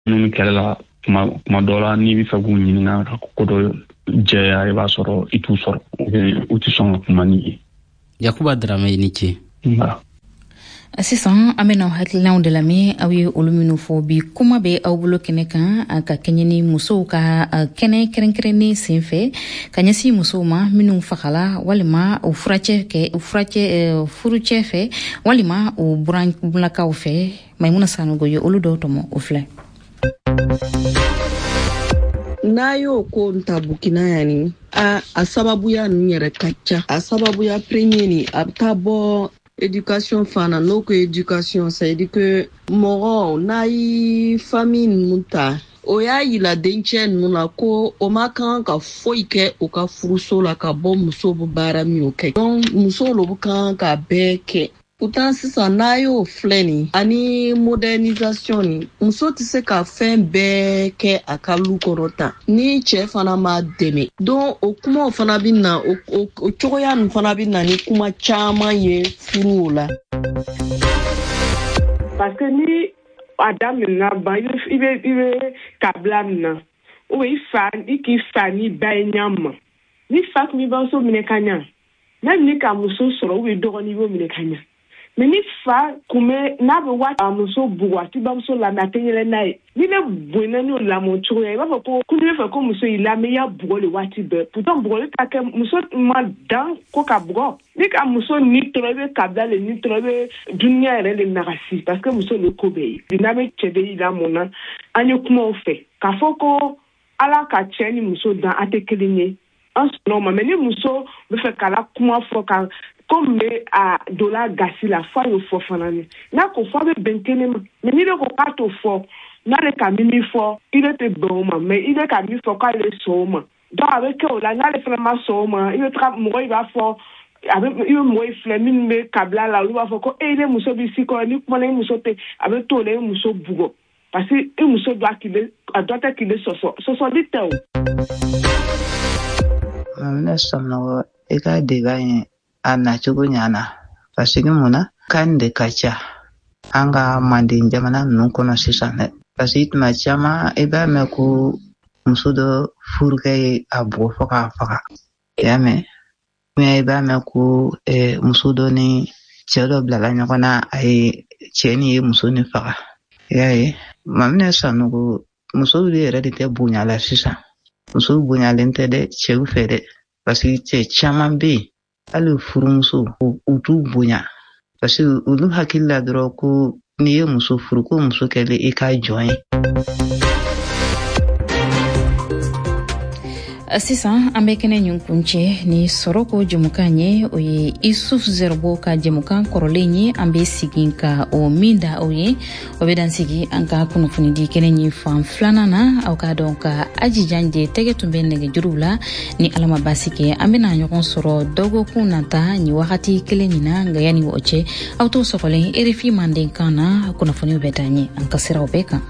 minnu kɛlɛla kuma dɔ la n'i bɛ fɛ k'u ɲininka ka ko dɔ jɛya i b'a sɔrɔ i t'u sɔrɔ u tɛ sɔn ka kuma n'i ye. Yakuba Drame i ni ce. Sisan an bɛna hakilinaw de lamɛn aw ye olu minnu fɔ bi kuma bɛ aw bolo kɛnɛ kan a ka kɛɲɛ ni musow ka kɛnɛ kɛrɛnkɛrɛnnen senfɛ ka ɲɛsin musow ma minnu fagala walima o furucɛ fɛ walima o buranlakaw fɛ Maimuna Sanogo ye olu dɔw tɔmɔ o filɛ. N'a y'o ko nta Burkina yani a sababuya ninnu yɛrɛ ka ca. A sababuya premier ni a bɛ taa bɔ éducation fana n'o ko éducation c'est dire que mɔgɔ n'a yi famille ninnu ta o y'a yira dencɛ ninnu na ko o ma kan ka foyi kɛ o ka furuso la ka bɔ muso bɛ baara min o kɛ. Donc muso lo kan ka bɛɛ kɛ. Pourtant sisan n'a y'o filɛ nin ani modernisation ni muso tɛ se ka fɛn bɛɛ kɛ a ka lu kɔrɔ tan ni cɛ fana ma dɛmɛ. Donc o kumaw fana bɛ na o cogoya ninnu fana bɛ na ni kuma caman ye furu la. Parce que ni Adam na ba i bɛ kabila min na o i k'i fa ni ba ye ɲama ni fa tun b'i bamuso minɛ ka ɲa même ni ka muso sɔrɔ ou dɔgɔnin b'o minɛ ka ɲa. Mais ni fa kume n'a bɛ waati a muso bugɔ a tɛ bamuso lamɛn a tɛ yɛlɛ n'a ye ni ne bonya n'o lamɔ cogoya i b'a fɔ ko ne fɛ ko muso y'i lamɛn i y'a bugɔ le waati bɛɛ pourtant bugɔli ta kɛ muso ma dan ko ka bugɔ ni ka muso ni tora i bɛ kabila le ni tora i bɛ duniya yɛrɛ le nagasi parce que muso le ko bɛɛ ye n'a bɛ cɛ de y'i lamɔ na an ye kumaw fɛ k'a fɔ ko ala ka cɛ ni muso dan a tɛ kelen ye an sɔnna o ma mais ni muso bɛ fɛ k'ala kuma fɔ ka comme a dola gasi la fa yo fɔ fana ni n'a ko fa bɛ bɛn kelen ma mais ni ne ko k'a to fɔ n'ale ka min fɔ i bɛ tɛ bɛn o ma mais i bɛ ka min fɔ k'ale sɔn o ma donc a bɛ kɛ o la n'ale fana ma sɔn o ma i bɛ taga mɔgɔ i b'a fɔ i bɛ mɔgɔ i filɛ minnu bɛ kabila la olu b'a fɔ ko ne muso bɛ si kɔrɔ ni kumana i muso tɛ a bɛ to o la i muso bugɔ parce que i muso doit tɛ k'i sɔsɔ sɔsɔli tɛ o. Mamina sɔmɔgɔ i ka deba ye a nacogo ɲana parce que mun na kan de ka ca an ka Manden jamana ninnu kɔnɔ sisan dɛ parce que tuma caman i b'a mɛn ko muso dɔ furukɛ ye a bugɔ fɔ k'a faga i y'a mɛn mais i b'a mɛn ko muso dɔ ni cɛ dɔ bilala ɲɔgɔn na a ye cɛ ni ye muso ni faga i y'a ye Mamina Sanogo muso de yɛrɛ de tɛ bonya la sisan muso bonyalen tɛ dɛ cɛw fɛ dɛ parce que cɛ caman bɛ yen hali furumuso u t'u bonya parce que olu hakili la dɔrɔn ko n'i ye muso furu ko muso kɛlen i ka jɔn ye. Sisan an bɛ kɛnɛ ɲin kuncɛ ni sɔrɔ ko jɛmukan ye o ye Isuf Zerbo ka jɛmukan kɔrɔlen ye an bɛ sigi ka o min da aw ye o bɛ dan sigi an ka kunnafoni di kɛnɛ ɲin fan filanan na aw ka dɔn ka Ajijan je tɛgɛ tun bɛ nɛgɛjuruw la ni Ala ma basi kɛ an bɛna ɲɔgɔn sɔrɔ dɔgɔkun nata ni wagati kelen in na nka yanni o cɛ aw t'o sɔgɔlen RFI Manden kan na kunnafoniw bɛ taa ɲɛ an ka siraw bɛɛ kan.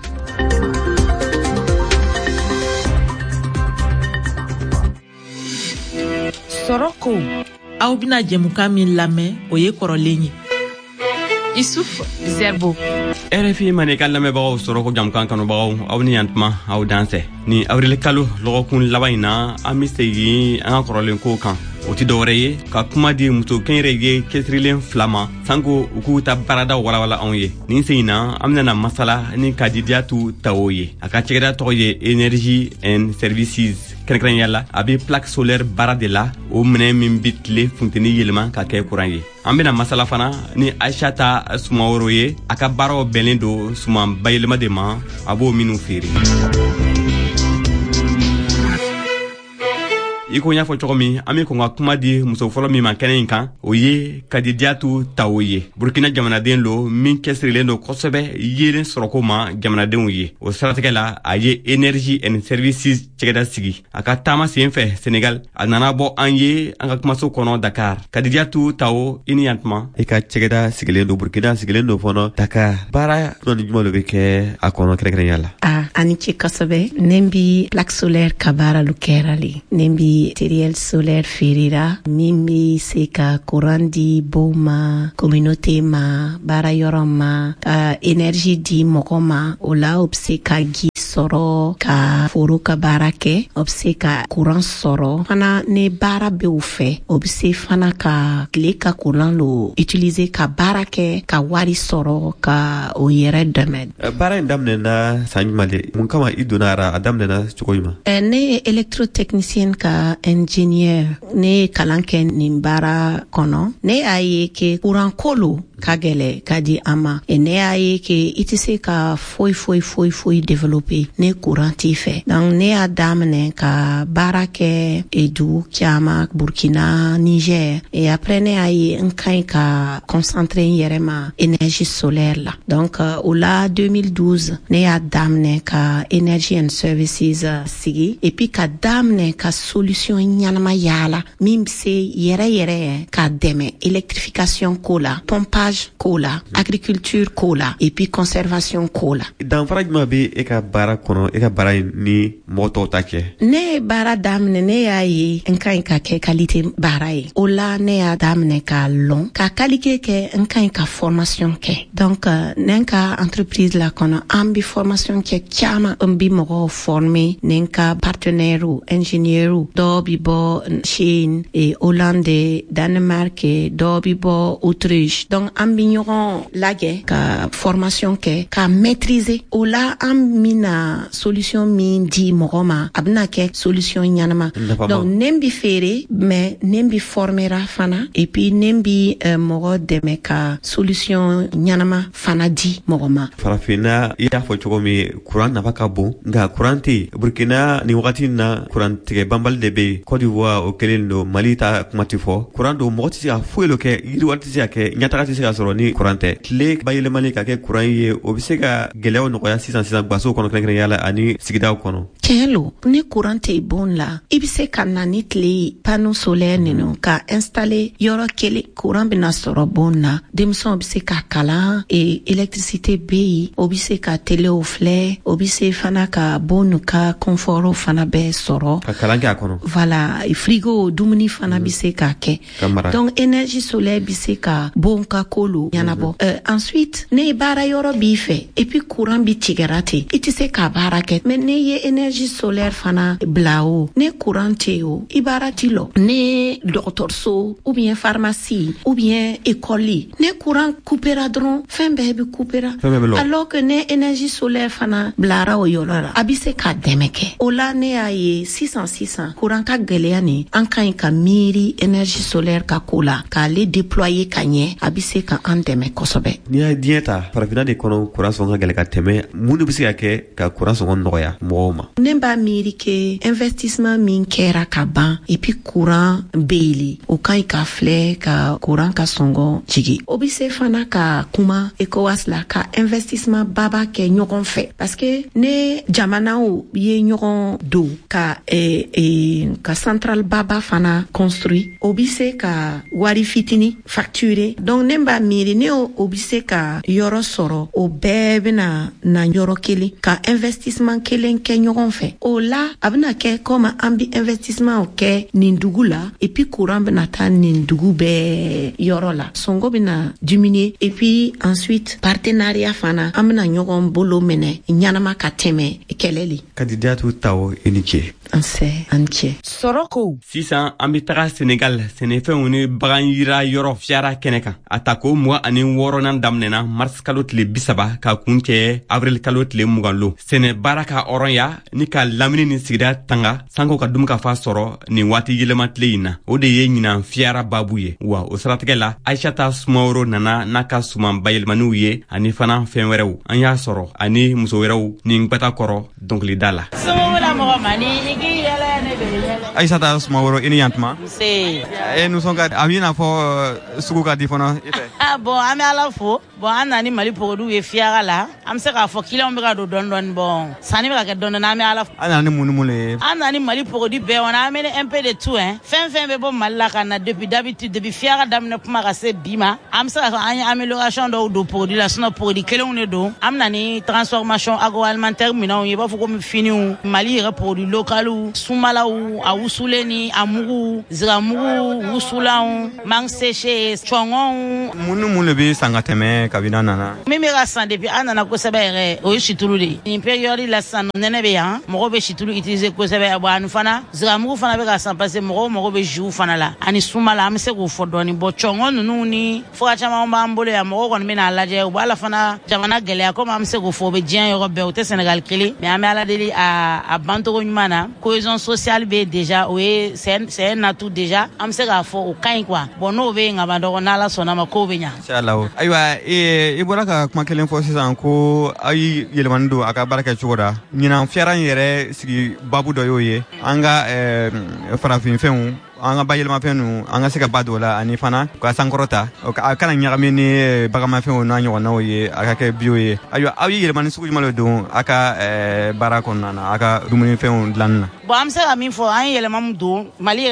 Soroko aw bina jɛmukan min lamɛn o ye kɔrɔlen ye Isuf Zerbo. RFI Manden ka lamɛnbagaw Soroko jɛmukan kanubagaw aw ni yantuma aw dansɛ ni avril kalo lɔgɔkun laban in na an bɛ segin an ka kɔrɔlen kow kan o tɛ dɔwɛrɛ ye ka kuma di muso kɛnyɛrɛye cɛsirilen fila ma sanko u k'u ta baarada walawala anw ye nin sen in na an bɛna masala ni kadidiyatu ta o ye a ka cɛkɛda tɔgɔ ye Energy and Services kɛrɛnkɛrɛnya la a bɛ plaque solaire baara de la o minɛ min bɛ tile funteni yɛlɛma ka kɛ kuran ye an bɛna masala fana ni Aishata Sumaworo ye a ka baaraw bɛnlen don suman bayɛlɛma de ma a b'o minnu feere. I ko y'a fɔ cogo min an bɛ kɔn ka kuma di muso fɔlɔ min ma kɛnɛ in kan o ye Kadidiyatu Tawo ye Burkina jamanaden lo min cɛsirilen don kosɛbɛ yelen sɔrɔko ma jamanadenw ye o siratigɛ la a ye Energy and Services cɛkɛda sigi a ka taama sen fɛ Senegal a nana bɔ an ye an ka kumaso kɔnɔ Dakar Kadidiyatu Tawo i ni yantuma i ka cɛkɛda sigilen don Burkina sigilen don fɔlɔ Dakar baara jumɛn jumɛn bɛ kɛ a kɔnɔ kɛrɛnkɛrɛnya la ani ce kosɛbɛ ne bi plaque solaire ka baara lu kɛra le ne bi di matériel solaire ferira mimi se ka courant di boma communauté ma bara yoro ma énergie di mokoma ola obse ka gi soro ka foro ka barake obse ka courant soro fana ne bara be ufe obse fana ka kle ka courant lo utiliser ka barake ka wari soro ka o yere demed bara ndamne na sanjmale mun kama idunara adamne na chukoyima ne électrotechnicien ka ingénieur ne kalanke nimbara kono ne aye ke courant kolo kagele kadi ama ne aye ke itise ka foi développer ne courant fait donc ne adamne ka barake edu kiama Burkina Niger et après ne aye nkai ka concentrer yerema énergie solaire là donc au la 2012 ne adamne ka energy and services sigi et puis ka damne ka solution nyanama yala mimse yere ka deme électrification kola pompage kola agriculture kola et puis conservation kola dans fragment be e ka bara kono e ka bara ni moto take ne bara damne ne ayi nkan ka ke qualité bara e ola ne adamne ka long ka qualité ke nkan ka formation ke donc nenka entreprise la kono ambi formation ke chama ambi mo former nenka partenaire ou ingénieur ou dobi bo Chine et Hollande Danemark et dobi bo Autriche donc ambignon lage ka formation ke ka maîtriser ola amina solution min di mogoma abna ke solution nyanama donc nembi fere mais nembi formera fana et puis nembi mogo de meka solution nyanama fana di mogoma farafina ya fo chokomi courant na baka bon nga couranti Burkina ni wakati na courant ke bambal de be Côte d'Ivoire o kelendo Mali ta kumati fo courant do moti a fuelo ke yiri wati ya ke nyata ka se soro ni courante le bayele mali ka ke courant ye obisega gelew no ya 600 baso kono kren yala ani sigida kono kelo ni courante bon la ibise kanani tle panneau solaire nino ka installer yoro kele courant bina soro bona demson obise ka kala et électricité bi obise ka télé au flare obise fana ka bonu ka confort fana be soro ka kalanka kono voilà frigo dumuni fana bise ka ke donc énergie solaire bise ka bon ka kolo yanabo ensuite ne bara yoro bi fait et puis courant bi tigerate itise ka barake mais ne ye énergie solaire fana blao ne courant teo ibarati lo ne docteur so ou bien pharmacie ou bien école ne courant coupera dron fin bebe coupera alors que ne énergie solaire fana blara o yolora abise ka demeke ola ne aye 600 courant ka geleani ankan ka miri énergie solaire ka kola ka le déployer kanye abise ka andeme kosobe ni a dieta parafina de kono courant songa gele ka teme munu bisi ke ka courant songa noya moma nemba miri ke investissement min kera ka ban et puis courant beili o kan ka flé ka courant ka songo jigi obise fana ka kuma ECOWAS la ka investissement baba ke nyogon fait parce que ne jamana o ye nyogon do ka ka central baba fana construit obise ka wari fitini facturé donc nemba miri ne obise ka yoro soro o bebe na yoro kele ka investissement kelen ke nyogon fait o la abna ke comme ambi investissement o ke nindugula et puis courant bena ta nindugu be yoro la songo bena diminuer et puis ensuite partenariat fana amna nyogon bolo mene nyanama ka teme keleli kandidatu tawo eniche anche soroko sisan an bɛ taga Senegal sɛnɛfɛnw ni bagan yira yɔrɔ fiyara kɛnɛ kan a ta ko 26nan daminɛna mars kalo tile 30 ka kun cɛ avril kalo tile 20 lo sɛnɛ baara ka hɔrɔnya ni ka lamini ni sigida tanga sanko ka dum ka fa sɔrɔ nin waati yɛlɛma tile in na o de ye ɲinan fiyara babu ye wa o siratigɛ la Aishata Sumaworo nana n'a ka suman bayɛlɛmaniw ye ani fana fɛn wɛrɛw an y'a sɔrɔ ani muso wɛrɛw nin gbata kɔrɔ dɔnkilida la Aishata Sumaworo ini yantuma se nous sommes amina fo sugu ka di fono ite bon ami ala fo bon anani mali produit e fiara la am se ka fo kilo mbira do don bon sani ka ke don na ami ala anani munumule anani mali produit be on a amené un peu de tout hein fin be bon mal la kana depuis d'habitude depuis fiara damne kuma ka se bima am se ka amélioration do produit la sono produit kele on do am nani transformation agroalimentaire mina on yeba fo ko mi fini mali re produit local belu sumalaw a wusuleni amugu ziramugu wusulaw mangseche chongon munu be sangateme kabina nana mimi rasan depuis anana ko sabere o shitulu de in période la san nene be ya mo be shitulu utiliser ko sabere anu fana ziramugu fana be rasan passer mo be jou fana la ani sumala amse ko fodoni bo chongon nunu ni fo chama mbambole ya mo ko mina laje o bala fana jamana gele ko amse ko fo be dien Europe be o te Sénégal kili mais amala deli a banto nyumana cohésion sociale be déjà oui c'est un atout déjà amse ga fo o kain quoi bon no be ngabando na la sona mako be nya inshallah aywa iboraka kuma kelen fo sisan ko ay yelemando aka baraka chugoda nyina fiaran yere sigi babu do yoye anga farafin fenu anga bayelma fenu anga sika badola ani fana ko sankorota kana nyagame ni bagama fenu na nyo na oye aka ke bioye ayo ayi yelma ni suku malo do aka barako nana aka dumuni fenu lanna bo amsa ami fo an yelma mdo mali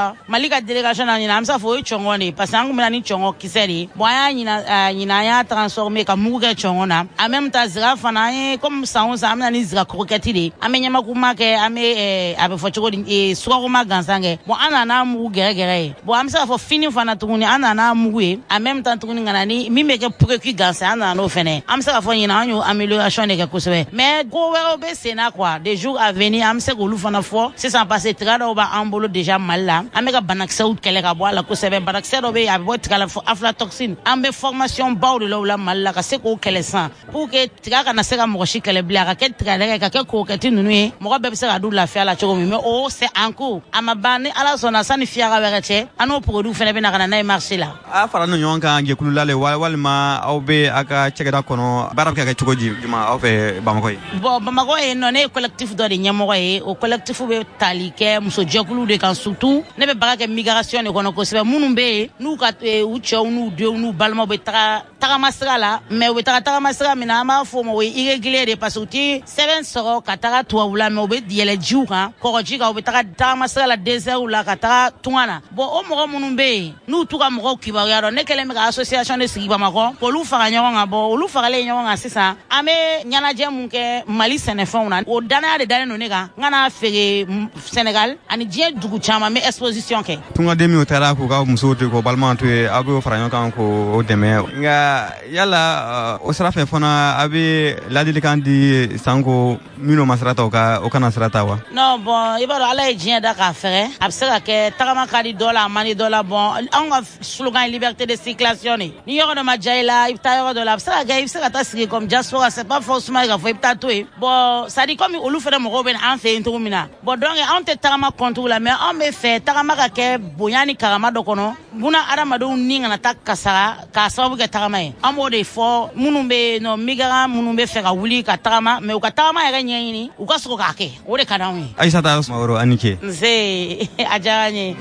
ka delegation na nyina amsa fo chongo ni pasangu mina ni chongo kiseri bo aya nyina ya transformer ka muga chongo na en même temps zira fana comme ça on sa amna ni zira kroketi de amenya makuma ke ame abe fo choko di suko ma gansange bo anana mu gere bo amsa fo fini fana tuguni anana muwe en même temps tuguni ngana ni mi meke précu gansa anana no fene amsa fo nyina anyo amélioration de quelque chose mais go wero be sena quoi des jours à venir amsa go lu fana fo c'est sans passer trada oba ambolo déjà mal là ameka banaksa out kele ka bo ala ko sebe banaksa do be abo trala fo aflatoxine ambe formation baw de la mal la ka se ko kele san pour que traka na se ka mo shi kele bla ka ke trala ka ke ko keti nunu mo be se ka du la fia la chogo mais oh c'est en cours amabane ala sona sani fiara werete ano produit fene be na kana na marché la a fara no nyonka nge kululale walma awbe aka chegeda kono barabka ka chogoji juma awbe bamako bo bamako no ne collectif do de nyamo o collectif be talike muso jokulu de kan surtout ne be baraka migration ne kono ko sebe munumbe nu ka ucho nu de nu balma be taka masra la mais be taka masra mina ma fo mo irrégulier de parce que 7 soro katara to wula me be diele juka ko jika be taka masra la désert la katara tuana bo o mo munumbe nu tuka mo kiba yaro ne kele me association de sigiba mako ko lu fara nyonga bo lu fara le nyonga sisa ame nyana je munke Mali Sénégal na o dana de dana no nega ngana fere Sénégal ani je dugu chama me exposition ke tunga demi o tara ko ga muso te ko balma to ago fara nyonga ko o deme nga yala o sara fe fona abi ladili kan di sango mino masrata o kana srata wa no bon ibaro ala je da ka fere absera ke tagama kadi dola mani dola bon on slogan liberté de circulation ni yoro de majaila ibta yoro de la absera ga ibsera ta sigi comme diaspora c'est pas forcément ga fo ibta to bon ça dit comme olu fere mo ben en fait intumina bon donc on te tagama contre la mais on me fait tagama ka ke bonyani karama do kono buna adama do ninga na takasara ka sababu ke tagama e amode fo munumbe no migara munumbe fera wuli ka tagama mais ka tagama ya nyini u ka soko ka ke o de kana wi aisha ta mawro anike nze ajanye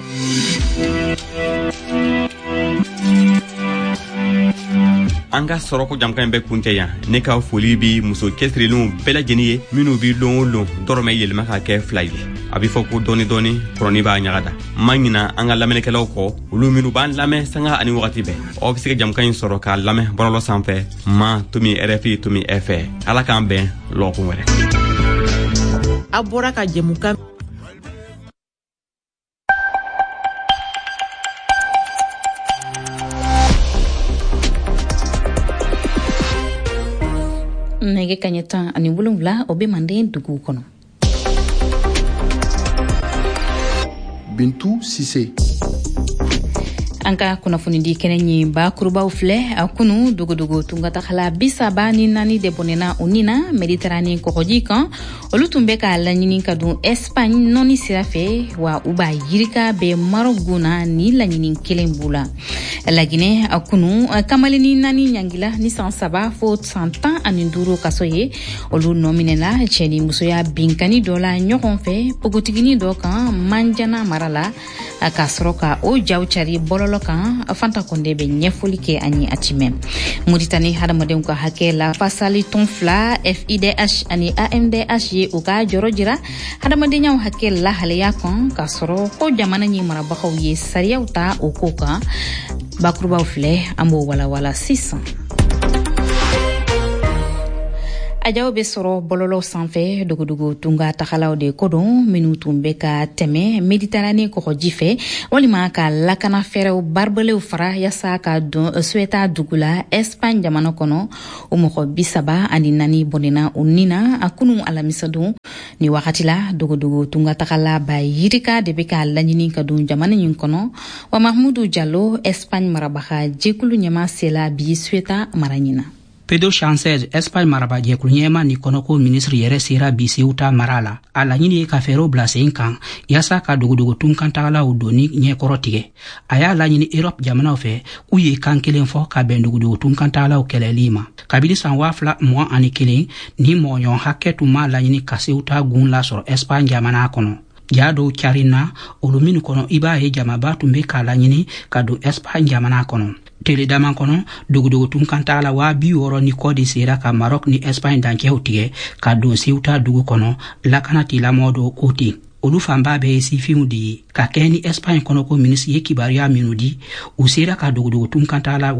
anga soroko jamkan be kunte ya ne ka foli bi muso kesrilun bela jeniye minu bi lon dorome yelma ka ke fly abi foko doni kroni ba nyagada mangina anga lamene kala ko ulu minu ban lame sanga ani wakati be o bisike jamkan soro ka lame borolo sanfe ma tumi RFI tumi FE ala kan be lo ko were abora ka jemuka nege kanyeta ani bulungla obe mande dugu kono Bintou Sissé anka kuna funindi kenenyi ba kuruba ufle akunu dogo tungata khala bisaba ni nani debonena unina Mediterranée ko kan olutumbe ka lanyini kadu Espagne noni sirafe wa uba yirika be maroguna ni lanyini kelembula lagine akunu kamalini nani nyangila ni sansaba fo 100 ans aninduro kasoye olu nominela cheni musoya binkani dola nyokonfe pogotigini doka manjana marala akasroka o jawchari bololo kan afanta konde be nyefoli ke ani atime Mauritanie hada modem ko hakela fasali tonfla FIDH ani AMDH ye uga jorojira hada modenya hakela haleya kon kasro ko jamana ni marabakaw ye sariya uta okoka bakruba ufle ambo wala 600 ajaw be sɔrɔ bɔlɔlɔ sanfɛ dogodogo tunga tagalaw de kodon minnu tun bɛ ka tɛmɛ Méditerranée kɔgɔji fɛ walima ka lakana fɛrɛw barbelew fara yasa ka don Ceuta dugu la Espagne jamana kɔnɔ o mɔgɔ 34 bɔnɛna o nina a kunu alamisadon ni wagati la dogodogo tunga tagala ba yirika de bɛ ka laɲini ka don jamana ɲin kɔnɔ wa Mahmudu Jallo Espagne marabaga jɛkulu ɲɛma sela bi Ceuta mara ɲina. Pedro Sánchez Espagne maraba jɛkulu ɲɛma ni kɔnɔko ministre yɛrɛ sera bi Ceuta mara la a laɲini ye ka fɛɛrɛw bila sen kan yasa ka dogodogo tunkantagalaw doni ɲɛkɔrɔ tigɛ a y'a laɲini Europe jamanaw fɛ k'u ye kan kelen fɔ ka bɛn dogodogo tunkantagalaw kɛlɛli ma kabini san 2021 ni mɔɲɔn hakɛ tun ma laɲini ka Ceuta gun lasɔrɔ Espagne jamana kɔnɔ ja dɔw carina olu minnu kɔnɔ i b'a ye jamaba tun bɛ k'a laɲini ka don Espagne jamana kɔnɔ tele daman kɔnɔ dogodogo tunkantagala 60 ni kɔ de sera ka Maroc ni Espagne dankɛw tigɛ ka don Ceuta dugu kɔnɔ lakana tilamɔgɔ dɔw ko ten olu fanba bɛ ye sifinw de ye ka kɛ ni Espagne kɔnɔko ministre ye kibaruya minnu di u sera ka dogodogo tunkantagala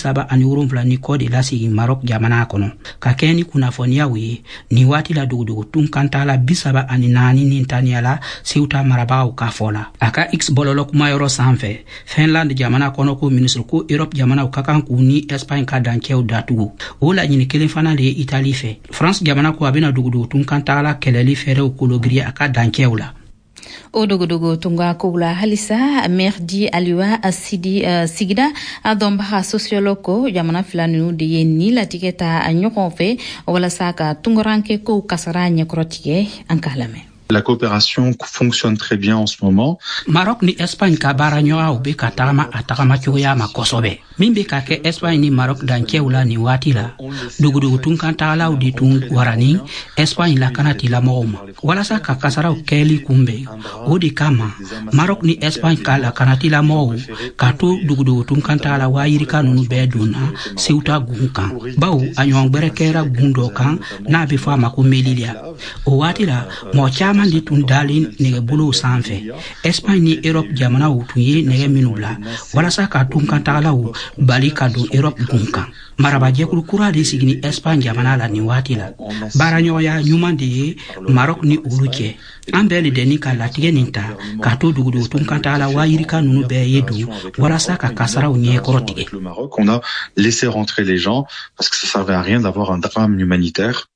37 ni kɔ de lasigi Maroc jamana kɔnɔ ka kɛ ni kunnafoniyaw ye ni waati la dogodogo tunkantagala 34 ni taniya la Ceuta marabagaw ka fɔ la a ka X bɔlɔlɔ kumayɔrɔ sanfɛ Finland jamana kɔnɔko ministre ko Europe jamanaw ka kan k'u ni Espagne ka dankɛw datugu o laɲini kelen fana de ye Italie fɛ France jamana ko a bɛna dogodogo tunkantagala kɛlɛli fɛɛrɛw kologiriya a ka dankɛw la o dogodogo tunga kowla halisa Merdi Aliwa sigida a dɔnbaga sociologue jamana fila ninnu de ye ni latigɛ ta a ɲɔgɔn fɛ walasa ka tungaranke kow kasara ɲɛkɔrɔtigɛ an k'a lamɛn. La coopération fonctionne très bien en ce moment. Maroc ni Espagne ka baara ɲɔgɔnw bɛ ka tagama a tagama cogoya ma kosɛbɛ min bɛ ka kɛ Espagne ni Maroc dankɛw la nin waati la dogodogo tunkantagalaw de tun warani Espagne lakana tilamɔgɔw ma walasa ka kasaraw kɛli kunbɛn o de kama Maroc ni Espagne ka lakana tilamɔgɔw ka to dogodogo tunkantagala wayirika ninnu bɛɛ donna Ceuta gun kan bawo a ɲɔgɔn gbɛrɛ kɛra gun dɔ kan n'a bɛ fɔ a ma ko Melilla o waati la mɔgɔ caman de tun dalen nɛgɛbolow sanfɛ Espagne ni Europe jamanaw tun ye nɛgɛ minnu bila walasa ka tunkantagalaw bali ka don Europe gun kan maraba jɛkulu kura de sigi ni Espagne jamana la nin waati la baaraɲɔgɔnya ɲuman de ye Maroc ni olu cɛ an bɛɛ le deni ka latigɛ nin ta ka to dogodogo tunkantagala wayirika ninnu bɛɛ ye don walasa ka kasaraw ɲɛkɔrɔ tigɛ. On a laissé rentrer les gens parce que ça servait à rien d'avoir un drame humanitaire.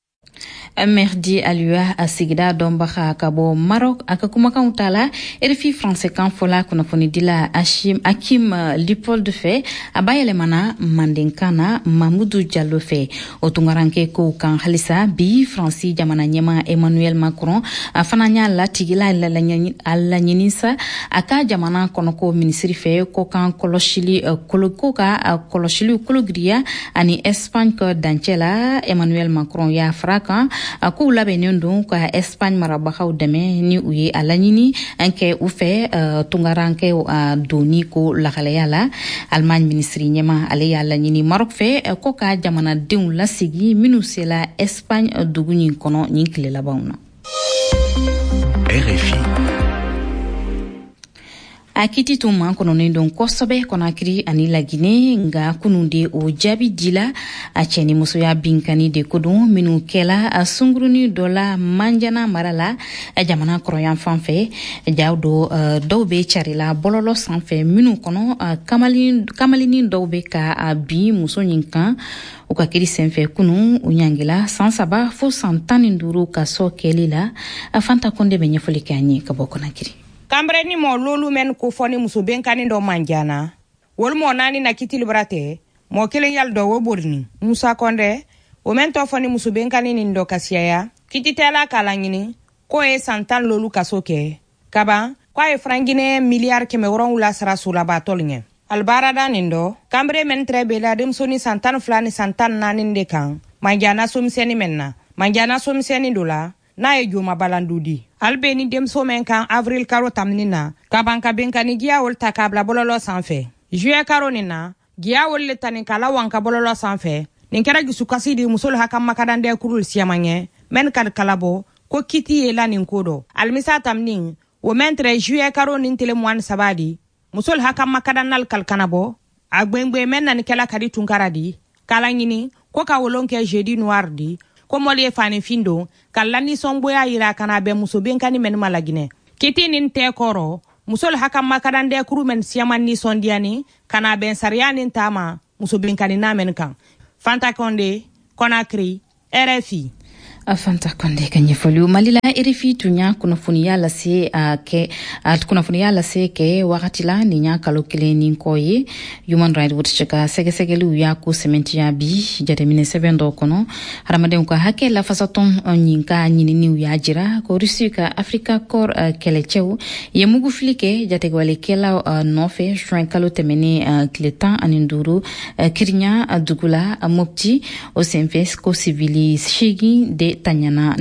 Merdi Aliwa a sigida dɔnbaga ka bɔ Maroc a ka kumakanw ta la RFI français kan fɔla kunnafoni dila Hakim Lipold fɛ a ba yɛlɛmana Mandenkan na Mahmudu Jallo fɛ o tungaranke kow kan halisa bi Fransi jamana ɲɛma Emmanuel Macron a fana y'a latigila a laɲini sa a ka jamana kɔnɔko minisiri fɛ ko kan kɔlɔsili kologiriya ani Espagne ka dancɛ la Emmanuel Macron y'a fara kan a k'u labɛnnen don ka Espagne marabagaw dɛmɛ ni u ye a laɲini an kɛ u fɛ tungarankew doni ko lakalaya la Allemagne ministri ɲɛma ale y'a laɲini Maroc fɛ ko ka jamanadenw lasigi minnu sela Espagne dugu ɲin kɔnɔ ɲin tile labanw na. RFI a kiti tun man kɔnɔnen don kosɛbɛ Konakiri ani Laginɛ nga kunun de o jaabi dila a cɛ ni musoya binkani de ko don minnu kɛla a sunguruni dɔ la Manjana mara la a jamana kɔrɔyan fan fɛ jaw dɔw bɛ carila bɔlɔlɔ sanfɛ minnu kɔnɔ kamalinin dɔw bɛ ka bin muso ɲin kan u ka kiri senfɛ kunun u ɲangila san 3 fo san 15 ka sɔ kɛli la a Fanta Konde bɛ ɲɛfɔli kɛ an ye ka bɔ Konakiri. Kambre ni mo lolu men ko foni muso benkani do Manjana wol mo nani na kitili brate mo kelen yal do wo borni Musa Konde o men to foni muso benkani ni ndo kasiya kititela kala ngini ko e santan lolu kasoke kaba kwa e frangine miliard keme woron wula sara sula ba tolnye albarada nindo Kambre men trebe la dem soni santan flani santan nani de kan Manjana somseni menna Manjana somseni dola na e juma balandudi albeni dem somen kan avril karo tamnina kabanka benkani giya wol takabla bololo sanfɛ juillet karo nina giya wol le tani kala wanka bololo sanfɛ nin kɛra jusukasi di musol hakam makadande kurul siamanye men kad kalabo ko kiti yela nin kodo almisa tamnin wo mentre juillet karo nin tele moan sabadi musol hakam makadannal kalkanabo agbengbe men nan kala kadi tunkaradi kala ngini ko ka wolonke jeudi noir di komoli fani findo kalani somboya ira kana be muso benkani men malagine kiti nin te koro musol hakam makarande kuru men siaman ni sondiani kana ben sariani tama muso benkani na men kan Fanta Konde Conakry RFI Fanta Konde kanye foliu malila RFI tunya kunafunia la se ke wakati la ninya kalokile ninkoye Human Rights Watch chaka segesegelu ya ku sementi ya bi jatemine 7 do kono haramade ko hake la fasaton nyinka nyini ya jira ko rusika Africa Corps kelecheu yemugu flike jategwale kela nofe shrin kalotemene kletan aninduru kirnya dugula mopti o senfes ko civili shigi de tanyana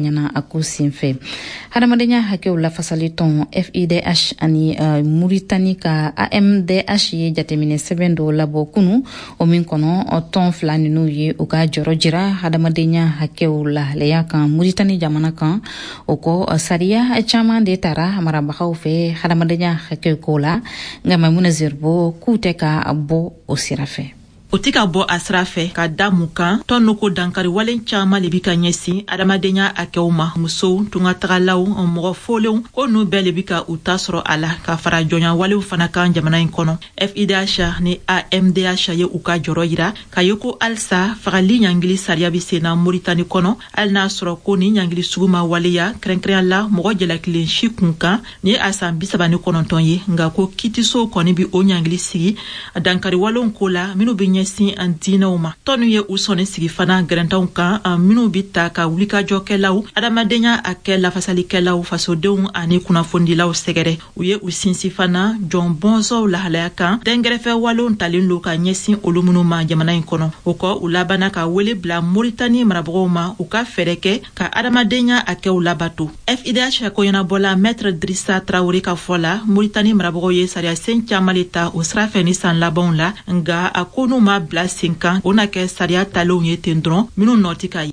ako sinfe hadamadenya hake la fasaliton FIDH ani Mauritanie ka AMDH ye jatemine 7 do labo kunu o min kono o ton flani no ye o ka jorojira hadamadenya hake la leya kan Mauritanie jamana kan o ko saria chama de tara maraba khaufe hadamadenya hake ko la ngama munazirbo kuteka abo o sirafe o tika bo asrafe ka damuka tonoko dankari walen chama lebika nyesi adamadenya akewma muso tunga tagalaw mo folon ko no belebika utasro ala ka fara jonya wale fana kan jamana inkono FIDH ni AMDH ye uka joroyira kayoko alsa fagali nyangili saria bisena Mauritanie kono alna soro ko ni nyangili suguma wale ya krenkren la mo jela kilin shikunka ni asambi sabani kono tonye ngako kitiso koni bi o nyangili sigi dankari walon kola minu bi si antina uma tonu ye usone sigi fana garantaw kan minu bita ka wulika jokelaw adamadenya akela fasali kelaw faso deun ani kuna fondi law segere uye usinsi fana John Bonzo la halaka dengerefe walon talin lo ka nyesi olumunu ma jamana inkono uko ulabana ka wele bla Mauritanie maraboma uka fereke ka adamadenya ake ulabatu FIDH ko yana bola maître Drissa Traoré ka fola Mauritanie marabogo ye saria sencha maleta usrafe ni san labon la nga akonu ma bla 5 ans ona ke saria talo tendron minu notika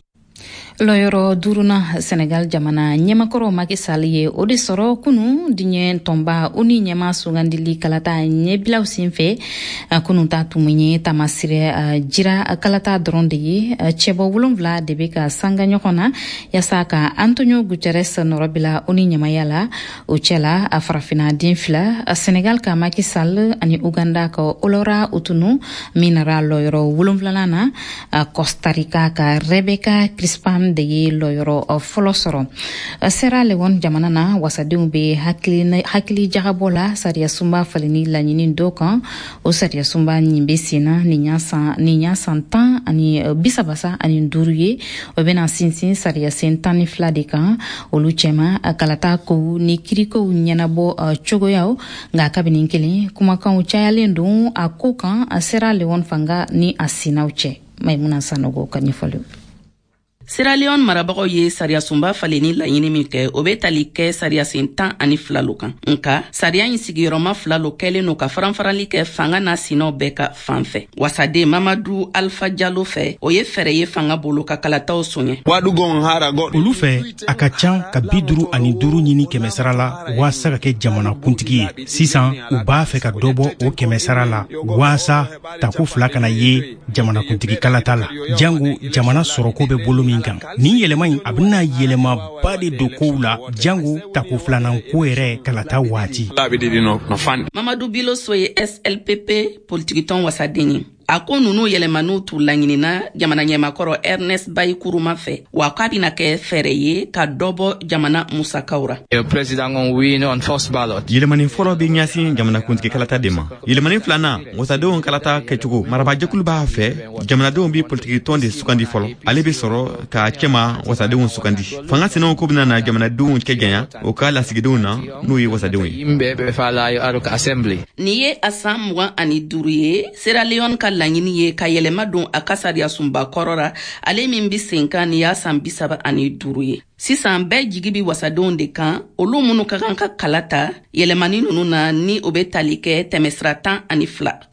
Loyoro duruna Senegal jamana nyemakoro Macky Sall ye ode soro kunu dinye tomba uni nyema sungandili kalata nyebila usinfe kunu tatu mwenye tamasire jira kalata dronde ye chebo wulumvla debeka sanga nyokona yasaka Antonio Guterres norobila uni nyema yala uchela farafina dinfla Senegal ka Macky Sall ani Uganda ka olora utunu minara loyoro wulumvla lana Costa Rica ka Rebecca Crispin de ye loyoro folosoro Sierra Leone jamana na wasadung be hakili jagabola saria sumba falini la nyini dokan o saria sumba nyimbe sina ninya santan ani bisabasa ani nduruye obena sinsin saria sentani fladeka oluchema kalata ko ni kiriko nyanabo chogoyao nga kabini nkele kuma kan uchaya ndu akokan Sierra Leone fanga ni asinauche Maimuna Sanogo kanifolo Sierra Leone marabago ye saria sumba faleni la yini mike obetali ke saria sentan ani flalokan nka saria insigiroma flalo kele no ka faranfarali ke fanga na sino beka fanfe wasade Mamadou Alpha Diallo fe oye fere ye fanga bolo ka kalata osonye olu fe akachan ka biduru ani duru nyini kemesara la wasa ka ke jamana kuntigi sisan u ba fe ka dobo o kemesara la wasa taku flaka na ye jamana kuntigi kalata la jangu jamana soroko be bolo ni yelema abna yelema bade dokoula jangu takuflana kuere kalata wati Mamadou Bilo soye SLPP politikiton wasadini ako nunu yelemanu tu langinina jamana nyemakoro Ernest Baykuruma fe wakabi na ke fereye ka dobo jamana Musa Kaura president on win on first ballot yelemani foro bi nyasi jamana kuntiki kalata dema yelemani flana wasado on kalata kechugo maraba jekul ba fe jamana do bi politiki tonde sukandi folo alebe soro ka chema wasado on sukandi fanga sino ko bina jamana do on keganya o kala sigidona no yi wasado imbe be fala yo aruka assembly niye asamwa ani duriye Sierra Leone langini ye ka yelema don akasaria sumba korora ale min bi senka ni ya san bisaba ani duruye sisan be jigibi wasadon de kan olu munu ka kalata yelemani nunu na ni obetalike temesratan ani fla kan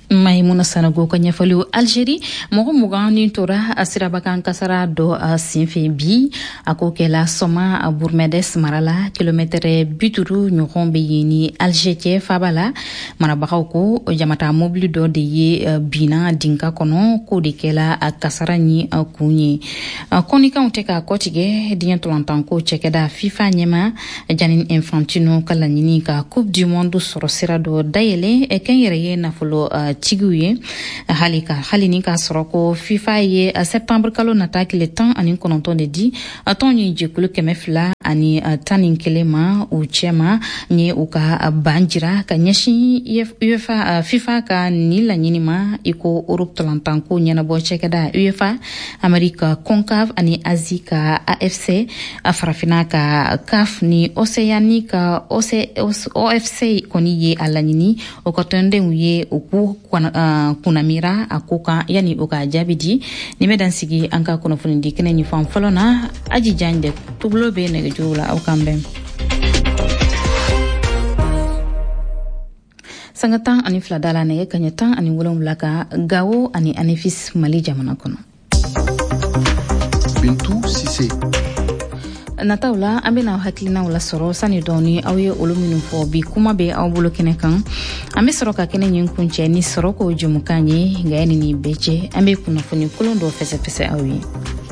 Maimuna Sanogo ka ɲɛfɔliw Algérie mɔgɔ 20 ni tora sirabakan kasara dɔ senfɛ bi a ko kɛla Soma Bourmedes marala kilomètre 50 ɲɔgɔn bɛ yen ni Alger cɛ faba la marabagaw ko jamata mobili dɔ de ye bina dinka kɔnɔ ko de kɛla kasara ni kun ye kɔnikanw tɛ ka kɔtigɛ diɲɛ tolantan ko cɛkɛda FIFA ɲɛma Gianni Infantino ka laɲini ka Coupe du Monde sɔrɔ sira dɔ dayɛlɛ kɛn yɛrɛ ye nafolo tigiw ye hali ni ka sɔrɔ ko FIFA ye septembre kalo nata tile 19 de di tɔn ye jɛkulu 211 ma u cɛma ni u ka ban jira ka ɲɛsin UEFA FIFA ka ni laɲini ma iko Europe tolantan ko ɲɛnabɔ cɛkɛda UEFA Amerika CONCAF ani Asie ka AFC farafina ka CAF ni Océanie ka OFC kɔni ye a laɲini o ka tɔndenw ye u ku kunamira a ko kan yani o ka jaabi di ni bɛ dan sigi an ka kunnafoni di kɛnɛ ɲɛfan fɔlɔ na aji jan de tubulo bɛ nɛgɛjuru la aw kan bɛn sanga 12 da la nɛgɛ kaɲɛ 17 ka Gawo ani Anefis Mali jamana kɔnɔ Bintu Sise nataw la an bɛna hakilinaw la sɔrɔ sani dɔɔni aw ye olu minnu fɔ bi kuma bɛ aw bolo kɛnɛ kan an bɛ sɔrɔ ka kɛnɛ ɲin kuncɛ ni sɔrɔ ko jumukan ye nka yani ni bɛɛ cɛ an bɛ kunnafoni kolon dɔ fɛsɛfɛsɛ aw ye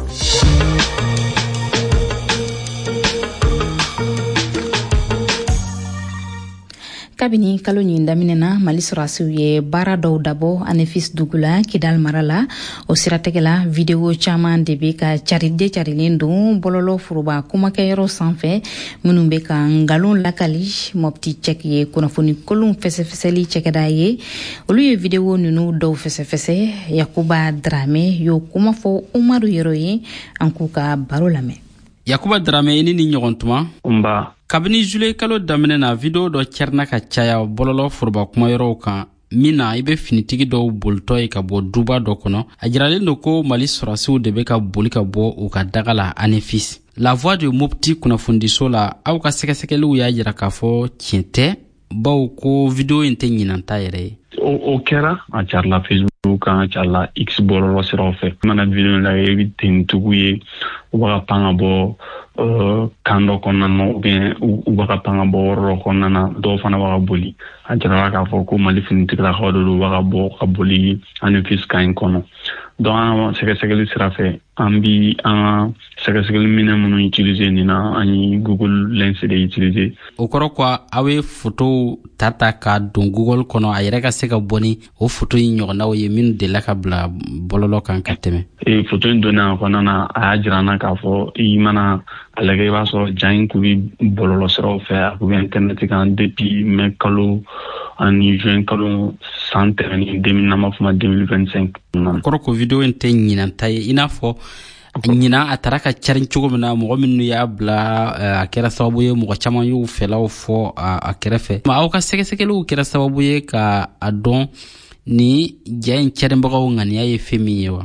kabini kalo ɲin daminɛna Mali sɔrɔsiw ye baara dɔw dabɔ Anefis dugu la Kidal mara la o siratigɛla video caman de bɛ ka carilen don bɔlɔlɔ foroba kumakɛyɔrɔ sanfɛ minnu bɛ ka ngalon lakali Mopti Check ye kunnafoni kolon fɛsɛfɛsɛli cɛkɛda ye olu ye video ninnu dɔw fɛsɛfɛsɛ Yakuba Drame y'o kuma fɔ Umaru yɛrɛ ye an k'u ka baro lamɛn Yakuba Drame i ni ɲɔgɔn tuma kabini juillet kalo daminɛ na video dɔ cɛrina ka caya bɔlɔlɔ foroba kumayɔrɔw kan min na i bɛ finitigi dɔw bolitɔ ye ka bɔ duba dɔ kɔnɔ a jiralen don ko Mali sɔrɔsiw de bɛ ka boli ka bɔ u ka daga la Anefis La Voix de Mopti kunnafonidiso la aw ka sɛgɛsɛgɛliw y'a jira k'a fɔ tiɲɛ tɛ baw ko video in tɛ ɲinanta yɛrɛ ye o kɛra a carila Facebook kan a carila X bɔlɔlɔ siraw fɛ mana video la i bɛ tenitigiw ye u bɛ ka pan ka bɔ kan dɔ kɔnɔna na u bɛ ka pan ka bɔ yɔrɔ dɔ kɔnɔna na dɔw fana bɛ ka boli a jirala k'a fɔ ko Mali finitigilakaw de don u bɛ ka bɔ ka boli Anefis kan in kɔnɔ donc an ka sɛgɛsɛgɛli sira fɛ an bi an ka sɛgɛsɛgɛli minɛ minnu utiliser nin na an ye Google Lens de utiliser o kɔrɔ ko aw ye photo ta ka don Google kɔnɔ a yɛrɛ ka se ka bɔ ni o photo in ɲɔgɔnnaw ye minnu delila ka bila bɔlɔlɔ kan ka tɛmɛ photo in donna a kɔnɔna na a y'a jira an na k'a fɔ i mana a lajɛ i b'a sɔrɔ ja in kun bɛ bɔlɔlɔ siraw fɛ a kun bɛ internet kan depuis mai kalo ani juin kalo san tɛmɛnen n'an b'a fɔ ma 2025 kɔrɔ ko video in tɛ ɲinanta ye i n'a fɔ ɲina a taara ka carin cogo min na mɔgɔ minnu y'a bila a kɛra sababu ye mɔgɔ caman y'u fɛlaw fɔ a kɛrɛfɛ aw ka sɛgɛsɛgɛliw kɛra sababu ye ka a dɔn ni ja in carinbagaw ŋaniya ye fɛn min ye wa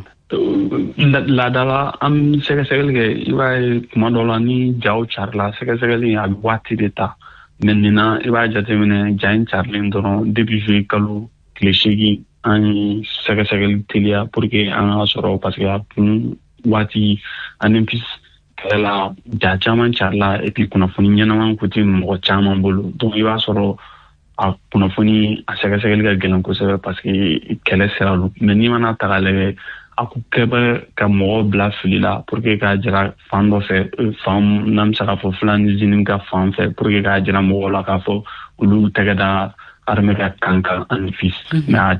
laadala an sɛgɛsɛgɛli kɛ i b'a ye kuma dɔ la ni jaw carila sɛgɛsɛgɛli a bɛ waati de ta mɛ nin na i b'a jateminɛ ja in carilen dɔrɔn depuis juillet kalo tile 8 an ye sɛgɛsɛgɛli teliya pour que an ka sɔrɔ parce que a kun waati Anefis kɛlɛla ja caman carila et puis kunnafoni ɲɛnaman kun tɛ mɔgɔ caman bolo donc i b'a sɔrɔ a kunnafoni a sɛgɛsɛgɛli ka gɛlɛn kosɛbɛ parce que kɛlɛ sera don mɛ n'i mana ta k'a lajɛ a kun kɛbɛ ka mɔgɔw bila fili la pour que k'a jira fan dɔ fɛ fan n'an bɛ se k'a fɔ Fulani ka fan fɛ pour que k'a jira mɔgɔw la k'a fɔ olu tɛgɛ da armée ka kan Anefis mais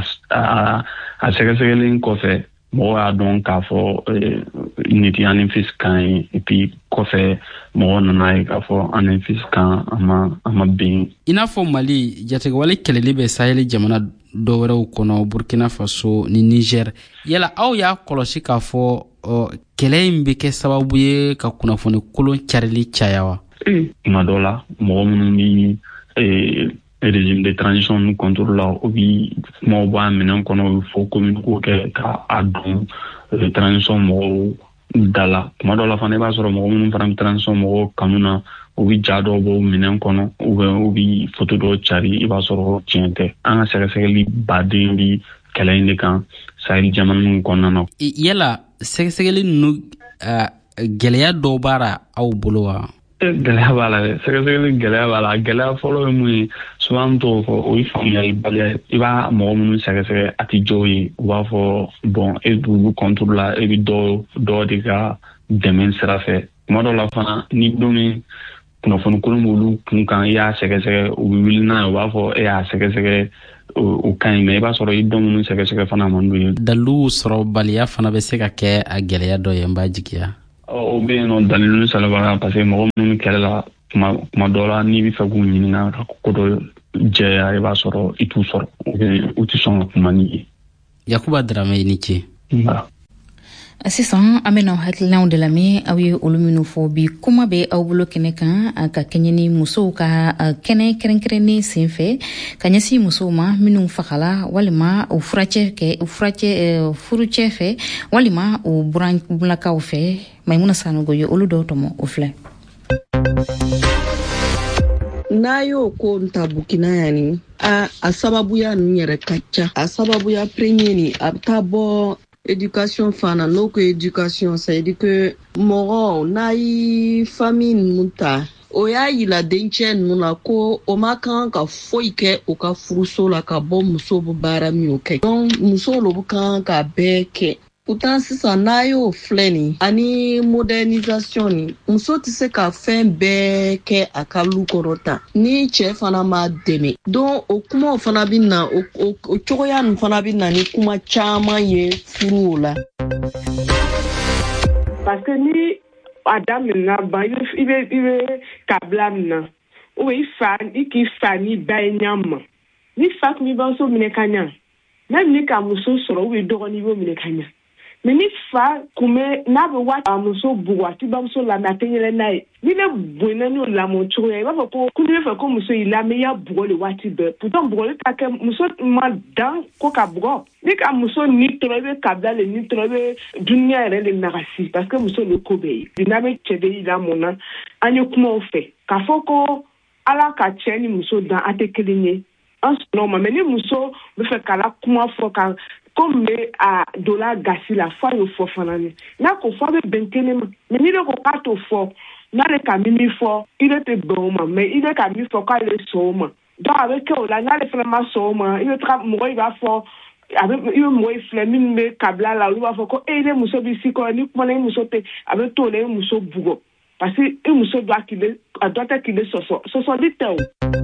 a sɛgɛsɛgɛlen kɔfɛ mɔgɔw y'a dɔn k'a fɔ nin tɛ Anefis kan ye et puis kɔfɛ mɔgɔw nana ye k'a fɔ Anefis kan a ma ben i n'a fɔ Mali jatigɛwale kɛlɛli bɛ Sahel jamana dɔ wɛrɛw kɔnɔ Burkina Faso ni Niger yala aw y'a kɔlɔsi k'a fɔ kɛlɛ in bɛ kɛ sababu ye ka kunnafoni kolon carili caya wa kuma dɔ la mɔgɔ minnu bɛ régime de transition nu contrôle la o bi kumaw b'a minɛn kɔnɔ o bɛ fɔ commune ko kɛ k'a dɔn transition mɔgɔw dala kuma dɔ la fana I b'a sɔrɔ mɔgɔ minnu fana bɛ transition mɔgɔw kanu na u bɛ ja dɔw bɔ minɛn kɔnɔ u bɛ photo dɔw cari I b'a sɔrɔ tiɲɛ tɛ an ka sɛgɛsɛgɛli baden bi kɛlɛ in de kan Sahel jamana ninnu kɔnɔna na. Yala sɛgɛsɛgɛli ninnu gɛlɛya dɔw b'a la aw bolo wa? Gɛlɛya b'a la dɛ sɛgɛsɛgɛli gɛlɛya b'a la gɛlɛya fɔlɔ ye mun ye souvent t'o fɔ o ye faamuyali baliya I b'a mɔgɔ minnu sɛgɛsɛgɛ a tɛ jɔ ye u b'a fɔ bon e b'olu contrôle la e bɛ dɔ de ka dɛmɛ sira fɛ kuma dɔw la fana ni don min kunnafoni kolon b'olu kun kan I y'a sɛgɛsɛgɛ u bɛ wuli n'a ye u b'a fɔ e y'a sɛgɛsɛgɛ o ka ɲi mais I b'a sɔrɔ I dɔn minnu sɛgɛsɛgɛ fana man d'u ye. Dalilu sɔrɔ baliya fana bɛ se ka kɛ a gɛlɛya dɔ ye n b'a jigiya. O bɛ yen nɔ dalilu salibaga parce que mɔgɔ minnu kɛlɛ la kuma dɔ la n'i bɛ fɛ k'u ɲininka ka ko dɔ jɛya I b'a sɔrɔ I t'u sɔrɔ u tɛ sɔn ka kuma n'i ye. Yakuba Darame I ni ce. Sisan an bɛna hakilinaw de lamɛn aw ye olu minnu fɔ bi kuma bɛ aw bolo kɛnɛ kan ka kɛɲɛ ni musow ka kɛnɛ kɛrɛnkɛrɛnnen senfɛ ka ɲɛsin musow ma minnu fagala walima u furucɛ fɛ walima u buranlakaw fɛ Maimuna Sanogo ye olu dɔw tɔmɔ o filɛ. N'a y'o ko ta Burkina yani a sababuya ninnu yɛrɛ ka ca a sababuya premier ni a bɛ taa bɔ éducation fana n'o ko éducation ça veut dire que mɔgɔ n'a ye famille ninnu ta o y'a yira dencɛ ninnu la ko o ma kan ka foyi kɛ o ka furuso la ka bɔ muso bɛ baara min o kɛ donc muso olu kan ka bɛɛ kɛ pourtant sisan n'a y'o filɛ nin ani modernisation ni muso tɛ se ka fɛn bɛɛ kɛ a ka lu kɔrɔ tan ni cɛ fana ma dɛmɛ donc o kumaw fana bɛ na o cogoya ninnu fana bɛ na ni kuma caman ye furu o la. Parce que ni a daminɛna ban I bɛ kabila min na ou bien I k'i fa ni ba ye ɲa ma ni fa tun b'i bamuso minɛ ka ɲa même ni ka muso sɔrɔ ou bien dɔgɔnin I b'o minɛ ka ɲa mais ni fa kun bɛ n'a bɛ waati a muso bugɔ a tɛ bamuso lamɛn a tɛ yɛlɛ n'a ye ni ne bonya n'o lamɔ cogoya I b'a fɔ ko ni bɛ fɛ ko muso y'i lamɛn I y'a bugɔ le waati bɛɛ pourtant bugɔli ka kɛ muso ma dan ko ka bugɔ ni ka muso ni tɔrɔ I bɛ kabila le ni tɔrɔ I bɛ duniya yɛrɛ le nagasi parce que muso le ko bɛɛ ye n'a bɛ cɛ de y'i lamɔ na an ye kumaw fɛ k'a fɔ ko Ala ka cɛ ni muso dan a tɛ kelen ye an sɔnna o ma mais ni muso bɛ fɛ k'ala kuma fɔ ka comme a dola gasi la fa yo fɔ fana ni n'a ko fɔ bɛ bɛn kelen ma mais ni bɛ ko k'a to fɔ n'ale ka min fɔ I bɛ tɛ bɛn o ma mais I bɛ ka min fɔ k'ale bɛ sɔn o ma donc a bɛ kɛ o la n'ale fana ma sɔn o ma I bɛ taga mɔgɔ I b'a fɔ I bɛ mɔgɔ filɛ min bɛ kabila la olu b'a fɔ ko ne muso bɛ si kɔrɔ ni kumana I muso tɛ a bɛ to o la I muso bugɔ parce que I muso a doit être qu'il sɔsɔ sɔsɔli tɛ o.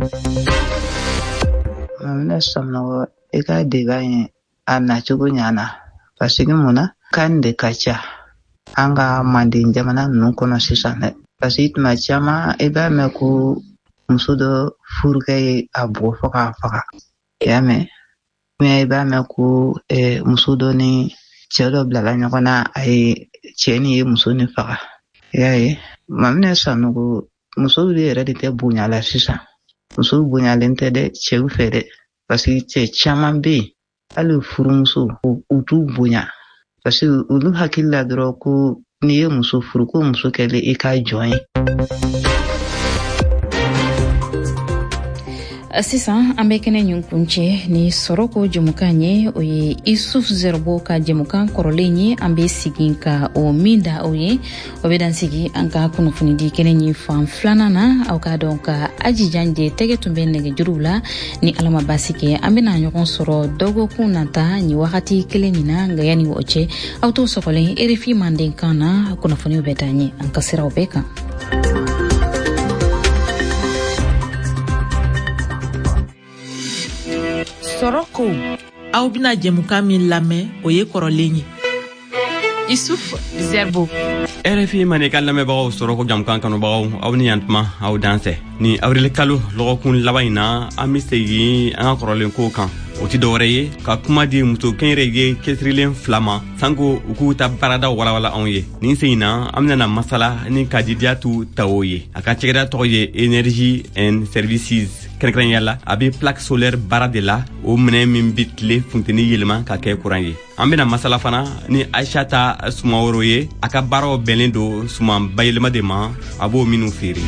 Ne sɔnna I ka débat in a nacogo ɲana parce que mun na kan de ka ca an ka Manden jamana ninnu kɔnɔ sisan dɛ parce que tuma caman I b'a mɛn ko muso dɔ furukɛ ye a bugɔ fɔ k'a faga I y'a mɛn mais I b'a mɛn ko muso dɔ ni cɛ dɔ bilala ɲɔgɔn na a ye cɛ ni ye muso ni faga I y'a ye Maminɛ Sanogo musow yɛrɛ de tɛ bonya la sisan musow bonyalen tɛ dɛ cɛw fɛ dɛ parce que cɛ caman bɛ yen hali furumuso u t'u bonya parce que olu hakili la dɔrɔn ko n'i ye muso furu ko muso kɛlen I ka jɔn ye. Sisan an bɛ kɛnɛ ɲin kuncɛ ni Soroko jɛmukan ye o ye Isuf Zerbo ka jɛmukan kɔrɔlen ye an bɛ sigi ka o min da aw ye o bɛ dan sigi an ka kunnafonidi kɛnɛ ɲin fan filanan na aw ka dɔn ka Ajijan de tɛgɛ tun bɛ nɛgɛjuruw la ni Ala ma baasi kɛ an bɛna ɲɔgɔn sɔrɔ dɔgɔkun nata ni wagati kelen min na nka yanni o cɛ aw t'o sɔgɔlen RFI Manden kan na kunnafoniw bɛ taa ɲɛ an ka siraw bɛɛ kan. Soroko aw bina jɛmukan min lamɛn o ye kɔrɔlen ye Isuf Zerbo RFI Manika lamɛnbagaw Soroko jɛmukan kanubagaw aw ni yantuma aw dansɛ ni avril kalo lɔgɔkun laban in na an bɛ segin an ka kɔrɔlen kow kan o tɛ dɔwɛrɛ ye ka kuma di muso kɛnyɛrɛye cɛsirilen fila ma sanko u k'u ta baarada walawala anw ye nin sen in na an bɛna masala ni ka didiyatu ta o ye a ka cɛkɛda tɔgɔ ye Energy and Services kɛrɛnkɛrɛnya la a be plaque solaire baara de la o minɛ min be tile funteni yɛlɛma ka kɛ kuran ye. An bena masala fana ni Aishata Sumaworo ye a ka baaraw bɛnlen do suman bayɛlɛma de ma a b'o minnu feere.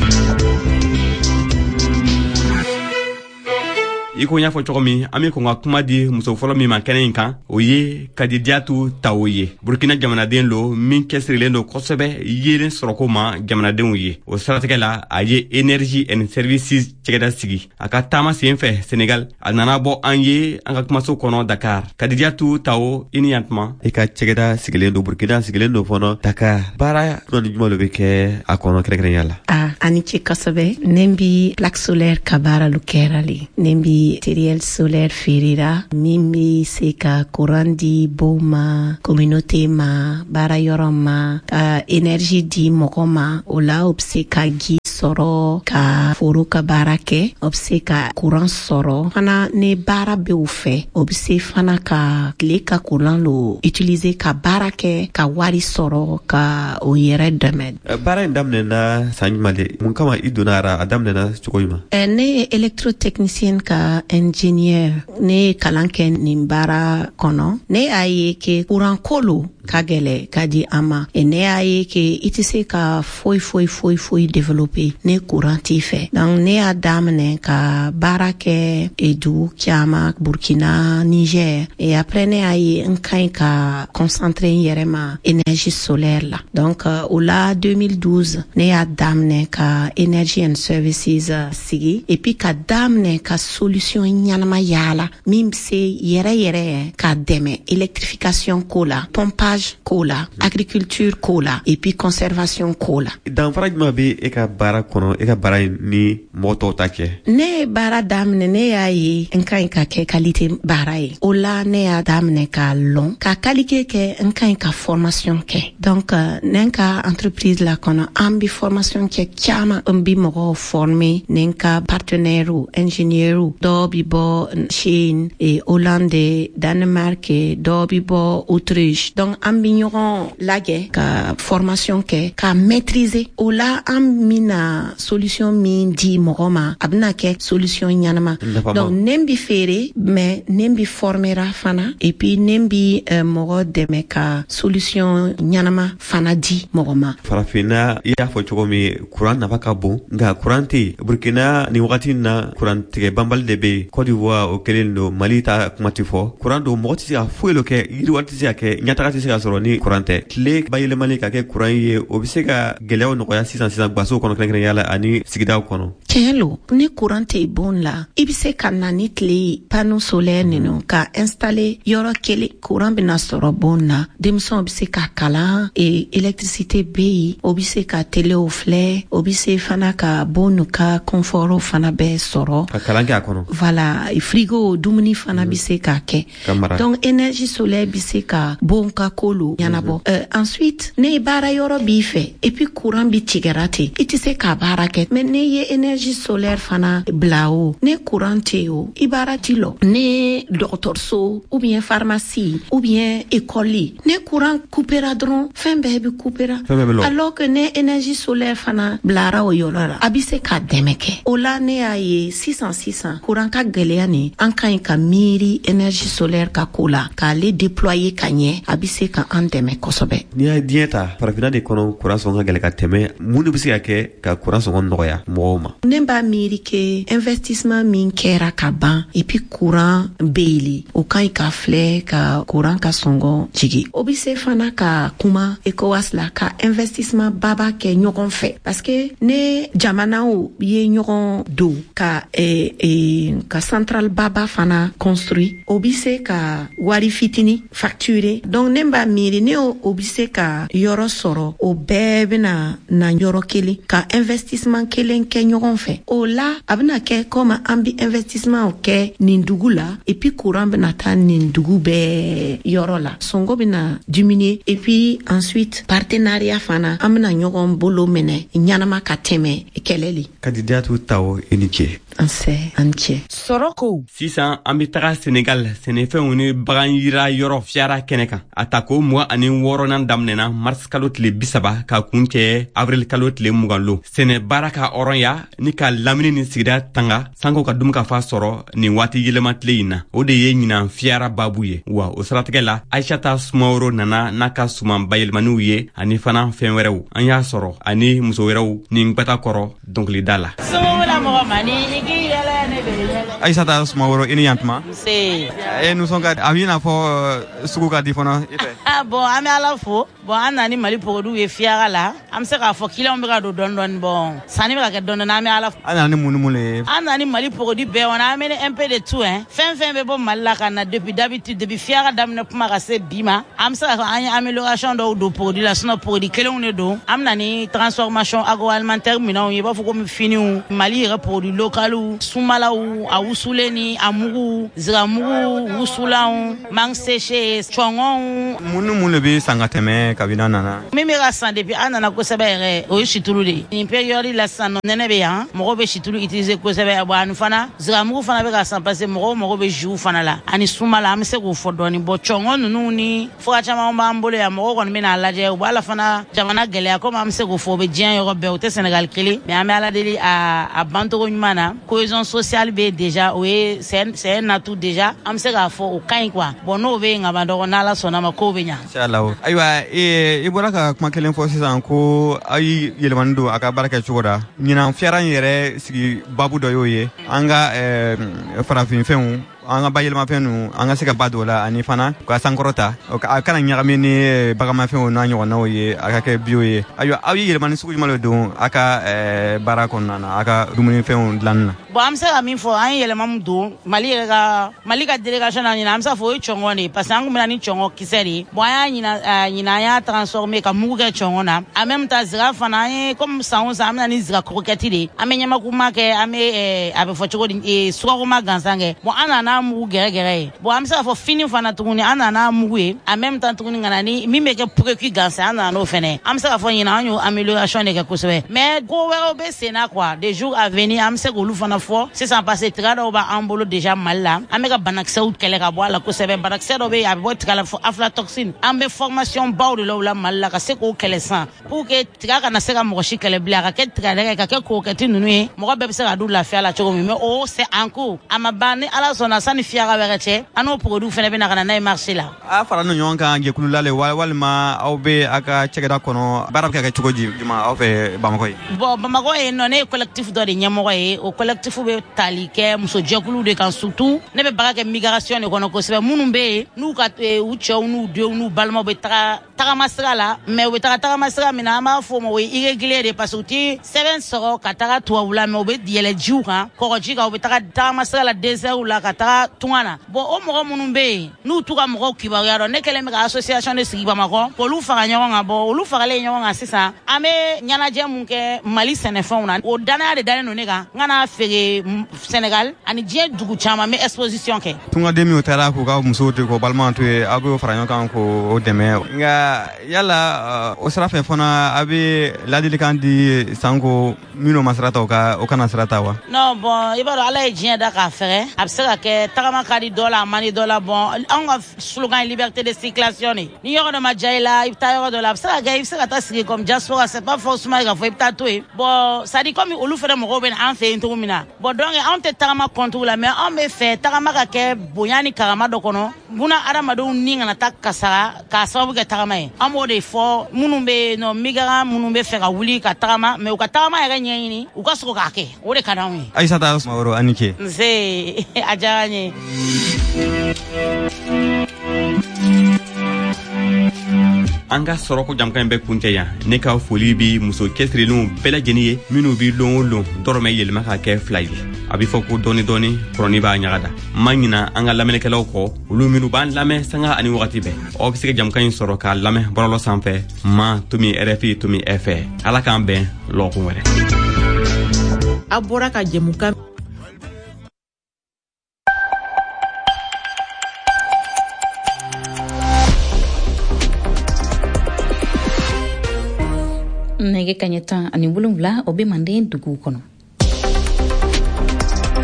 Iko y'a fɔ cogo min, an be kɔn ka kuma di muso fɔlɔ min ma kɛnɛ in kan, o ye Kadijatu Tawo ye. Burkina jamanaden lo min cɛsirilen do kosɛbɛ yeelen sɔrɔko ma jamanadenw ye. O siratigɛ la, a ye Energy and Services cɛgɛda sigi. A ka taama sen fɛ Senegal, a nana bɔ an ye an ka kumaso kɔnɔ Dakar. Kadijatu Tawo, i ni yantuma. I ka cɛgɛda sigilen do Burkina sigilen do fɔnɔ Dakar. Baara jumɛn ni jumɛn lo be kɛ a kɔnɔ kɛrɛnkɛrɛnya la? Ani ce kosɛbɛ. Nen bi plaque solaire ka baara lu kɛra le. Nen bi matériel solaire feerera min be se ka courant di bow ma, communauté ma, baara yɔrɔ ma, ka énergie di mɔgɔ ma. O la o be se ka gi sɔrɔ, ka foro ka baara kɛ, o be se ka courant sɔrɔ. Fana ni baara be o fɛ, o be se fana ka tile ka courant lo utiliser ka baara kɛ, ka wari sɔrɔ, ka o yɛrɛ dɛmɛ. Baara in daminɛna san jumɛn de? Mun kama i donna a daminɛna cogo jumɛn? Ne ye électrotechnicien ka ingénieur, ne ye kalan kɛ nin baara kɔnɔ. Ne y'a ye ke courant ko lo ka gɛlɛ ka di an ma. Ne y'a ye ke i tɛ se ka foyi développer ne courant t'i fɛ. Donc ne y'a daminɛ ka baara kɛ dugu caman, Burkina, Niger. Et après ne y'a ye n ka ɲi ka concentrer n yɛrɛ ma énergie solaire la. Donc o la 2012 ne y'a daminɛ ka Energy and Services sigi. Et puis ka daminɛ ka solution ɲanama yala min be se yɛrɛ ka dɛmɛ électrification ko la, pompage ko la, agriculture ko la, et puis conservation ko la. Danfara jumɛn be e ka baara kɔnɔ, e ka baara ni mɔgɔ tɔw ta cɛ? Ne baara daminɛ ne y'a ye n ka ɲi ka kɛ qualité baara ye. O la ne y'a daminɛ ka lɔn, ka qualité kɛ n ka ɲi ka formation kɛ. Donc ne ka entreprise la kɔnɔ an be formation kɛ caman, n be mɔgɔw former, ne ka partenaire ingénieur dɔw bi bɔ Chine, Hollande, Danemark, dɔw bi bɔ Autriche. Donc an bi ɲɔgɔn lajɛ ka formation kɛ, ka maîtriser. O la an mina solution min di mɔgɔ ma, a bena kɛ solution ɲanama. Donc ne bi feere, mais ne bi formera fana, et puis ne bi mɔgɔ dɛmɛ ka solution ɲanama fana di mɔgɔ ma. Farafina i y'a fɔ cogo min, courant nafa ka bon, nka courant tɛ Burkina ni wagati na courant tigɛ banbali de be Côte d'Ivoire, o kelen do, Mali ta kuma tɛ fɔ. Courant do mɔgɔ tɛ se ka foyi lo kɛ, yiriwali tɛ se ka kɛ, ɲɛtaga tɛ se ka sɔrɔ ni courant tɛ. Tile bayɛlɛmali ka kɛ courant ye, o be se ka gɛlɛyaw nɔgɔya sisan gwasow kɔnɔ kɛrɛnkɛrɛnya la ani sigidaw kɔnɔ. Tiɲɛ lo, ni courant tɛ bon la, i be se ka na ni tile panneau solaire ninu ka installer yɔrɔ kelen, courant bena sɔrɔ bon na. Denmisɛnw be se ka kalan, électricité be yen, o be se ka telew filɛ, o be se fana ka bon ka confort fana bɛɛ sɔrɔ. Ka kalan kɛ a kɔnɔ. Voilà, frigo, dumuni fana be se ka kɛ. Donc énergie solaire be se ka bon ka kolo ɲanabɔ. Ensuite, ne baara yɔrɔ b'i fɛ, et puis courant bi tigɛra ten, i tɛ se ka baara kɛ. Mais ne ye énergie solaire fana bila o, ne courant tɛ o, i baara ti lɔ. Ne dɔgɔtɔrɔso, ou bien pharmacie, ou bien école, ne courant coupera dɔrɔn, fɛn bɛɛ bi coupera. Alors que ne énergie solaire fana bilara o yɔrɔ la, a bi se ka dɛmɛ kɛ. O la ne y'a ye sisan courant ka gɛlɛya ni, an ka ɲi ka miiri énergie solaire ka ko la, k'ale déployer ka ɲɛ, a bi se ka an dɛmɛ kosɛbɛ. N'i y'a diɲɛ ta, farafina de kɔnɔ courant sɔngɔ ka gɛlɛ ka tɛmɛ, mun de be se ka kɛ ka courant sɔngɔ nɔgɔya mɔgɔw ma? Ne b'a miiri ke investissement min kɛra ka ban, et puis courant beeli, o ka ɲi ka filɛ ka courant ka sɔngɔ jigi. O be se fana ka kuma ECOWAS la ka investissement baba kɛ ɲɔgɔn fɛ, parce que ne jamanaw ye ɲɔgɔn don ka central baba fana construit, o be se ka wari fitini facturer. Donc ne b'a miiri ne o be se ka yɔrɔ sɔrɔ, o bɛɛ bena na yɔrɔ kelen, ka investissement kelen kɛ ɲɔgɔn fɛ. O la a bena kɛ comme an bi investissement kɛ nin dugu la, et puis courant bena taa nin dugu bɛɛ yɔrɔ la, sɔngɔ bena diminuer, et puis ensuite partenariat fana an bena ɲɔgɔn bolo minɛ ɲanama ka tɛmɛ kɛlɛli. Kadijatu Tawo, i ni ce. an sɛ an cɛ soroko sisan an be taga Senegal sɛnɛfɛnw ni bagan yira yɔrɔ fiyara kɛnɛ kan a ta ko 26nan daminɛna mars kalo tile 30 ka kun cɛ avril kalo tile 20 lo sɛnɛ baara ka hɔrɔnya ni ka lamini ni sigida tanga sanko ka dum ka fa sɔrɔ ni waati yɛlɛma tile in na o de ye ɲinan fiyara babu ye wa o siratigɛ la Aishata Sumaworo nana n'a ka suman bayɛlɛmaniw ye ani fana fɛn wɛrɛw an y'a sɔrɔ ani muso wɛrɛw ni gbata kɔrɔ dɔnkilida la Aishata Sumaworo ini yantuma nous sommes a b'i n'a fɔ sugu ka di fana i fɛ bon an bɛ Ala fo bon an nana ni Mali produit ye fiyara la an bɛ se k'a fɔ client bɛ ka don dɔɔni dɔɔni bon sanni bɛ ka kɛ dɔɔni dɔɔni an bɛ Ala fo an nana ni mun le an nana ni Mali produit bɛɛ kɔnɔ an bɛ ni un peu de tout hein fɛn fɛn bɛ bɔ Mali la ka na depuis d'habitude depuis fiyara daminɛ kuma ka se bi ma an bɛ se k'a fɔ an ye amélioration dɔw don produit la sinon produit kelenw de don an bɛ na ni transformation agroalimentaire minɛnw ye i b'a fɔ komi finiw Mali yɛrɛ produit localiw sumalaw a wusulen ni a mugu ziramugu wusulanw mangue séché cɔngɔnw mun le bɛ san ka tɛmɛ kabini an nana min bɛ ka san depuis an nana kosɛbɛ yɛrɛ o ye situlu de ye nin période la sisan nɛnɛ bɛ yan mɔgɔw bɛ situlu utiliser kosɛbɛ bon ani fana ziramugu fana bɛ ka san parce que mɔgɔw mago bɛ jus fana la ani sumala an bɛ se k'o fɔ dɔɔni bon cɔngɔn ninnu ni fura caman b'an bolo yan mɔgɔw kɔni bɛ n'a lajɛ u b'a la fana jamana gɛlɛya komi an bɛ se k'o fɔ o bɛ diɲɛ yɔrɔ bɛɛ o tɛ Sénégal kelen mais an bɛ Ala deli a bancogo ɲuman na cohésion sociale bɛ déjà o ye c'est un atout déjà an bɛ se k'a fɔ o ka ɲi quoi bon n'o bɛ yen ka ban dɔrɔn n'Ala sɔnna ma kow bɛ ɲa inshallah ayiwa i bɔra ka kuma kelen fɔ sisan ko a yi yɛlɛmani don a ka baara kɛ cogo da ɲinan fiyara yɛrɛ sigi babu dɔ y'o ye an ka farafinfɛnw an ka bayɛlɛmafɛn nu an ka se ka ba don la ani fana ka sankɔrɔta a kana ɲagami ni baganmafɛnw n'a ɲɔgɔnnaw ye a ka kɛ bio ye ayiwa aw ye yɛlɛmani sugu jumɛn de don a ka baara kɔnɔna na a ka dumunifɛnw dilanni na bon an bɛ se ka min fɔ an ye yɛlɛma min don Mali ka délégation na ɲinan an bɛ se ka fɔ o ye cɔngɔn de ye parce que an tun bɛ na ni cɔngɔn kisɛ de ye bon an y'a ɲinan an y'a transformer ka mugu kɛ cɔngɔn na en même temps zira fana an ye comme san o san an bɛ na ni zira croquette de ye an bɛ ɲamakuma kɛ an bɛ a bɛ fɔ cogo di sukaroma gansan kɛ bon an nana mugu gɛrɛgɛrɛ ye bon an bɛ se ka fɔ fini fana tuguni an nana mugu ye en même temps tuguni ka na ni min bɛ kɛ pureku gansan an nana n'o fɛnɛ an bɛ se ka fɔ ɲinan an y'o amélioration de kɛ kosɛbɛ mais ko wɛrɛw bɛ sen na quoi des jours à venir an bɛ se k'olu fana fɔ sisan parce que tiga dɔw b'an bolo déjà Mali la an bɛ ka banakisɛw kɛlɛ ka bɔ a la kosɛbɛ banakisɛ dɔ bɛ yen a bɛ bɔ tiga la fɔ aflatoxine an bɛ formation baw de la o la Mali la ka se k'o kɛlɛ san pour que tiga kana se ka mɔgɔ si kɛlɛ bilen a ka kɛ tiga dɛgɛ ka kɛ kokɛti ninnu ye mɔgɔ bɛɛ bɛ se ka du lafiya la cogo min mais o c'est en cours a ma ban ni Ala sɔnna sanni fiyara wɛrɛ cɛ an n'o produit fana bɛ na ka na n'a ye marché la a fara ni ɲɔgɔn kan jɛkulu la le walima aw bɛ a ka cɛkɛda kɔnɔ baara bɛ kɛ cogo jumɛn aw fɛ Bamakɔ ye bon Bamakɔ ye nɔ ne ye collectif dɔ de ɲɛmɔgɔ ye o collectif bɛ tali kɛ musojɛkulu de kan surtout ne bɛ baara kɛ migration de kɔnɔ kosɛbɛ minnu bɛ yen n'u ka u cɛw n'u denw n'u balimaw bɛ tagama sira la mais u bɛ tagama sira min na an b'a fɔ o ma o ye irrégulier de parce que u tɛ sɛbɛn sɔrɔ ka taga tubabu la mais u bɛ yɛlɛ jiw kan kɔgɔji kan u bɛ tagama sira la désert la ka taga tunga na bon o mɔgɔ minnu bɛ yen n'u t'u ka mɔgɔw kibaruya dɔn ne kɛlen bɛ ka association de sigi Bamakɔ k'olu fara ɲɔgɔn kan bon olu faralen ɲɔgɔn kan sisan an bɛ ɲɛnajɛ mun kɛ Mali sɛnɛfɛnw na o danaya de dalen don ne kan n kana feere Sénégal ani diɲɛ dugu caman n bɛ exposition kɛ tungaden minnu taara k'u ka musow to k'o balimaw to yen aw b'o fara ɲɔgɔn kan k'o dɛmɛ nka yala o sira fɛ fana aw bɛ ladilikan di sanko minnu ma sira ta o kana sira ta wa non bon i b'a dɔn Ala ye diɲɛ da k'a fɛgɛ a bɛ se ka kɛ tagama ka di dɔ la a man di dɔ la bon anw ka slogan liberté de circulation de ni yɔrɔ dɔ ma diya i la i bɛ taa yɔrɔ dɔ la a bɛ se ka kɛ i bɛ se ka taa sigi comme diaspora c'est pas forcément k'a fɔ i bɛ taa to yen bon ça dit comme olu fɛnɛ mɔgɔw bɛ na an fɛ yen cogo min na bon donc anw tɛ tagama contre la mais anw bɛ fɛ tagama ka kɛ bonya ni karama dɔ kɔnɔ buna adamadenw ni kana taa kasara k'a sababu kɛ tagama ye an b'o de fɔ minnu bɛ yen nɔ migrant minnu bɛ fɛ ka wuli ka tagama mais u ka tagama yɛrɛ ɲɛɲini u ka sɔrɔ k'a kɛ o de ka d'anw ye Aissata Sumaworo a ni ce nse a diyara n ye an ka sɔrɔko jamukan bɛ kuncɛ yan ne ka foli bi muso cɛsirilenw bɛɛ lajɛlen ye minnu bi lon o lon dɔrɔmɛ yɛlɛma ka kɛ 2 ye a bɛ fɔ ko dɔɔni dɔɔni kɔrɔni b'a ɲagada ma ɲina an ka lamɛnnikɛlaw kɔ olu minnu b'an lamɛn sanga ani wagati bɛɛ aw bɛ se ka jamukan in sɔrɔ k'a lamɛn bɔlɔlɔ sanfɛ ma tomi RFI tomi fɛ ala k'an bɛn lɔgɔkun wɛrɛ a bɔra ka jamukan nɛgɛ kaɲɛ 17 o bɛ manden duguw kɔnɔ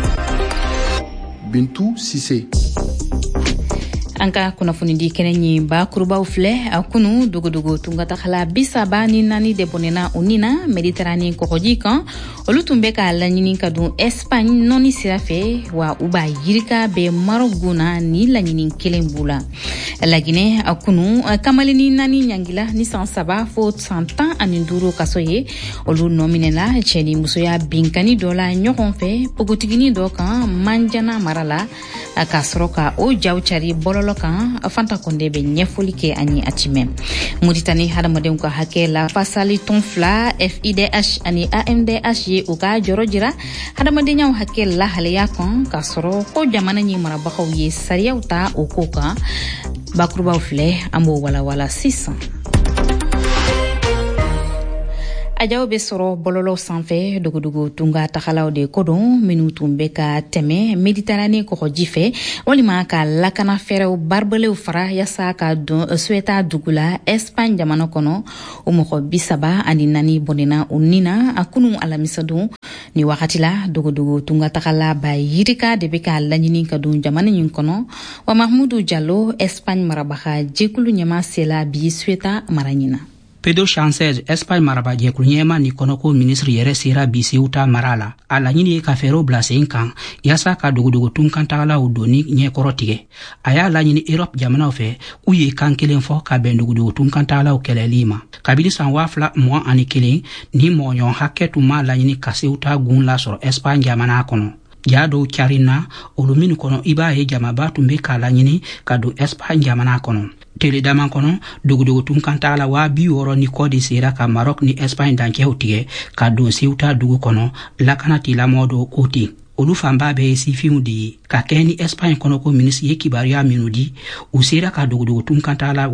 Bintou Sissé. an ka kunnafonidi kɛnɛ ɲi bakurubaw filɛ a kunu dogodogo tungatakala 34 de bɔnɛna u nina mediterane kɔgɔji kan olu tun bɛ ka laɲini ka dun Espagne nɔni sira fɛ wa u b'a yirika bɛ Maroc guna ni laɲini kelen b'u la laginɛ a kunu kamalini 4 ɲangila ni san 3 fo san 15 kaso ye olu nɔminɛla cɛ ni musoya binkani dɔ la ɲɔgɔn fɛ pogotigini dɔ kan Manjana mara la ka sɔrɔ ka o jaw cari bɔlɔlɔ kan Fanta Konde bɛ ɲɛfɔli kɛ ani atimɛ Mauritanie hadamadenw ka hakɛ la fasali tɔn 2 FIDH ani AMDH ye u ka jɔrɔ jira hadamadenyaw hakɛ la haleya kan ka sɔrɔ ko jamana ɲɛ marabagaw ye sariyaw ta o ko kan bakurubaw filɛ an b'o walawala sisan ajaw be sɔrɔ bɔlɔlɔ sanfɛ dogodogo tunga takalaw de kodon minnu tun bɛ ka tɛmɛ Mediterane kɔgɔji fɛ walima ka lakana fɛrɛw barbelew fara yasa ka don Ceuta dugu la Espagne jamana kɔnɔ o mɔgɔ 34 bɔnɛna u nina a kunu alamisadon ni wagati la dogodogo tunga takala ba yirika de bɛ ka laɲini ka don jamana ɲin kɔnɔ wa Mahmudu Jallo Espagne marabaga jɛkulu ɲɛma sela bi Ceuta mara ɲina Pedro Sánchez Espagne maraba jɛkulu ɲɛma ni kɔnɔko ministre yɛrɛ sera bi Ceuta mara la a laɲini ye ka fɛɛrɛw bila sen kan yasa ka dogodogo tunkantagalaw doni ɲɛkɔrɔ tigɛ a y'a laɲini Europe jamanaw fɛ u ye kan kelen fɔ ka bɛn dogodogo tunkantagalaw kɛlɛli ma kabini san 2021 ni mɔgɔɲɔgɔn hakɛ tun ma laɲini ka Ceuta gun lasɔrɔ Espagne jamana kɔnɔ ja dɔw carinna olu minnu kɔnɔ i b'a ye jamaba tun bɛ ka laɲini ka don Espagne jamana kɔnɔ tele dama kɔnɔ dogodogo tunkantagala 60 ni kɔ de sera ka Maroc ni Espagne dancɛw tigɛ ka don Ceuta dugu kɔnɔ lakana tilamɔgɔ dɔw ko ten olu fanba bɛ ye sifinw de ye ka kɛ ni Espagne kɔnɔko ministre ye kibaruya minnu di u sera ka dogodogo tunkantagala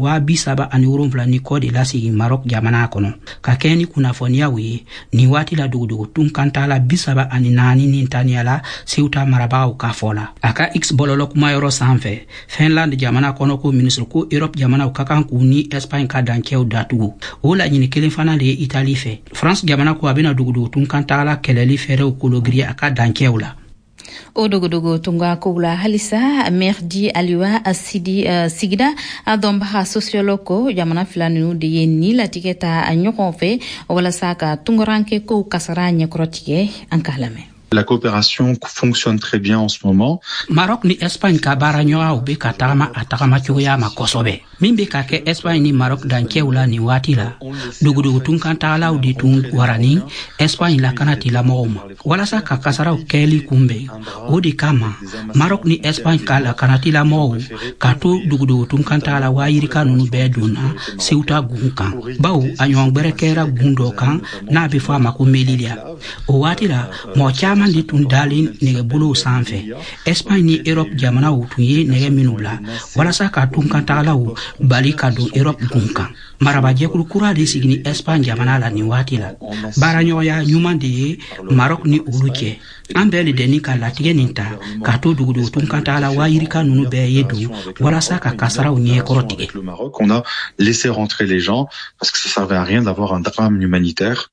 37 ni kɔ de lasigi Maroc jamana kɔnɔ ka kɛ ni kunnafoniyaw ye ni waati la dogodogo tunkantagala 34 ni taniyala Ceuta marabagaw ka fɔ la a ka X bɔlɔlɔ kumayɔrɔ sanfɛ Finland jamana kɔnɔko ministre ko Europe jamanaw ka kan k'u ni Espagne ka dancɛw datugu o laɲini kelen fana de ye Italie fɛ France jamana ko a bɛna dogodogo tunkantagala kɛlɛli fɛɛrɛw kologiriya a ka dancɛw la o dogodogo tunga kula halisa Merdi Aliwa Asidi Sigida adomba sociologo jamana filanu de ye ni latigeta a ɲɔgɔn fɛ walasa ka tungaranke ko kasara ɲɛkɔrɔ tigɛ an ka lamɛn. La coopération fonctionne très bien en ce moment. Maroc ni Espagne ka baara ɲɔgɔnw bɛ ka tagama a tagama cogoya ma kosɛbɛ min bɛ ka kɛ Espagne ni Maroc dancɛw la ni waati la dogodogo tunkantagalaw de tun warani Espagne lakana tilamɔgɔw ma walasa ka kasaraw kɛli kunbɛn o de kama Maroc ni Espagne ka lakana tilamɔgɔw ka to dogodogo tunkantagala wayirika ninnu bɛɛ donna Ceuta gun kan bawo a ɲɔgɔn gbɛrɛ kɛra gun dɔ kan n'a bɛ fɔ a ma ko Melilla o waati la mɔgɔ caman de tun dalen nɛgɛbolow sanfɛ Espagne ni Europe jamanaw tun ye nɛgɛ minnu bila walasa ka tunkantagalaw bali ka don Europe gun kan maraba jɛkulu kura de sigi ni Espagne jamana la nin waati la baaraɲɔgɔnya ɲuman de ye Maroc ni olu cɛ an bɛɛ le deni ka latigɛ nin ta ka to dogodogo tunkantagala wayirika ninnu bɛɛ ye don walasa ka kasaraw ɲɛkɔrɔ tigɛ. On a laissé rentrer les gens parce que ça servait à rien d'avoir un drame humanitaire.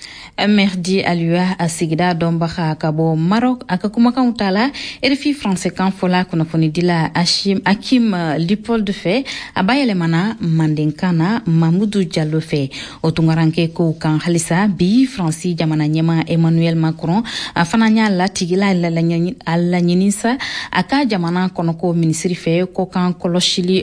Merdi Aliwa Asigida Dombaha Kabo Maroc akakumakan tala RFI français kan fola kunafoni dila Hakim Lipol de fe abayele mana mandenkana Mahmoudou Diallo fe otungaranke ko kan halisa bi Franci jamana nyema Emmanuel Macron afananya latigila alla nyinisa aka jamana konoko ministri fe ko kan koloshili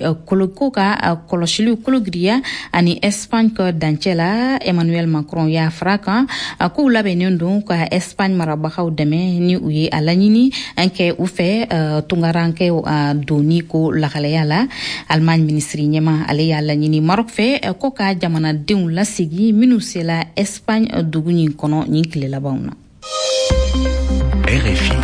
kologria ani Espagne ko dancela Emmanuel Macron ya fraka ko labɛnnen don ka Espagne marabagaw dɛmɛ ni u ye a laɲini an kɛ u fɛ tungaranke doni ko lakalaya la Allemagne ministri ɲɛma ale y'a laɲini Maroc fɛ ko ka jamanadenw lasigi minnu sela Espagne dugu ɲin kɔnɔ ɲin tile labanw na. RFI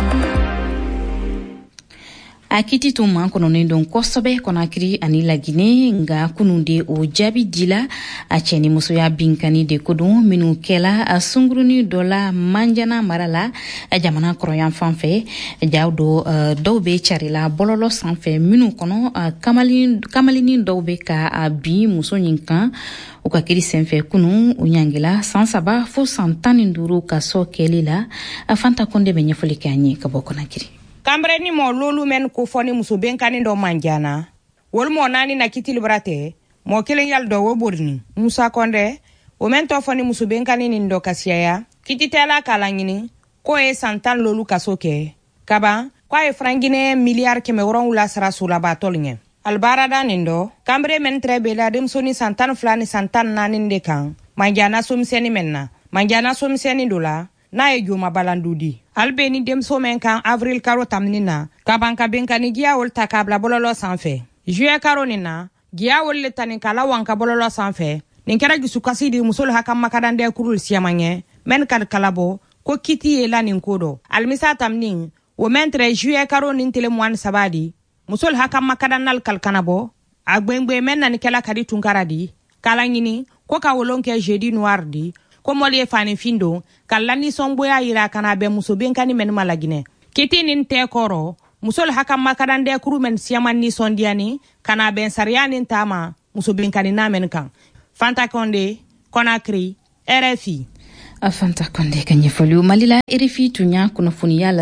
a kiti tun man kɔnɔnen don kosɛbɛ Konakiri ani Lagine nga kunun de o jaabi dila a cɛni musoya binkani de kodon minnu kɛla a sunguruni dɔ la Manjana mara la a jamana kɔrɔyan fan fɛ jaw dɔw bɛ carila bɔlɔlɔ sanfɛ minnu kɔnɔ kamalini dɔw bɛ ka bin muso ɲin kan u ka kiri senfɛ kunun u ɲangila san 3 fo san 15 ka sɔ kɛli la a Fanta Konde bɛ ɲɛfɔli kɛ an ye ka bɔ Konakiri. kambre ni mo lolu men ko foni muso benkani do manjana wol mo nani na kitili brate mo kelen yal do wo borni Musa Konde o men to foni muso benkani ni ndo kasiya kititela kala nyini ko e santan lolu kasoke kaba kwa e frangine miliar keme woron la sara sula batolnye albarada nindo kambre men trebe la dem soni santan flani santan nani de kan manjana somseni menna manjana somseni dola na e juma balandudi albeni dem somen kan avril karo tamnina kabanka benkani giya wol takabla bololo sanfe juye karo nina giya wol letani kala wanka bololo sanfe ninkera gisukasi di musol hakam makadande kurul siamanye men kad kalabo ko kiti ela ninkodo almisa tamnin wo mentre juye karo nintele mwan sabadi musol hakam makadanal kalkanabo agbengbe men nan kala kadi tunkaradi kala nyini ko ka wolonke jeudi noir di ko moli fani findo kalani somboya ira kana be muso benkani men malagine kiti nin te koro musol hakam makadande kuru men siaman ni sondiani kana ben sariani tama muso benkani na men kan Fanta Konde Conakry RFI Fanta Konde kanyefoliu malila RFI tunya kunafunia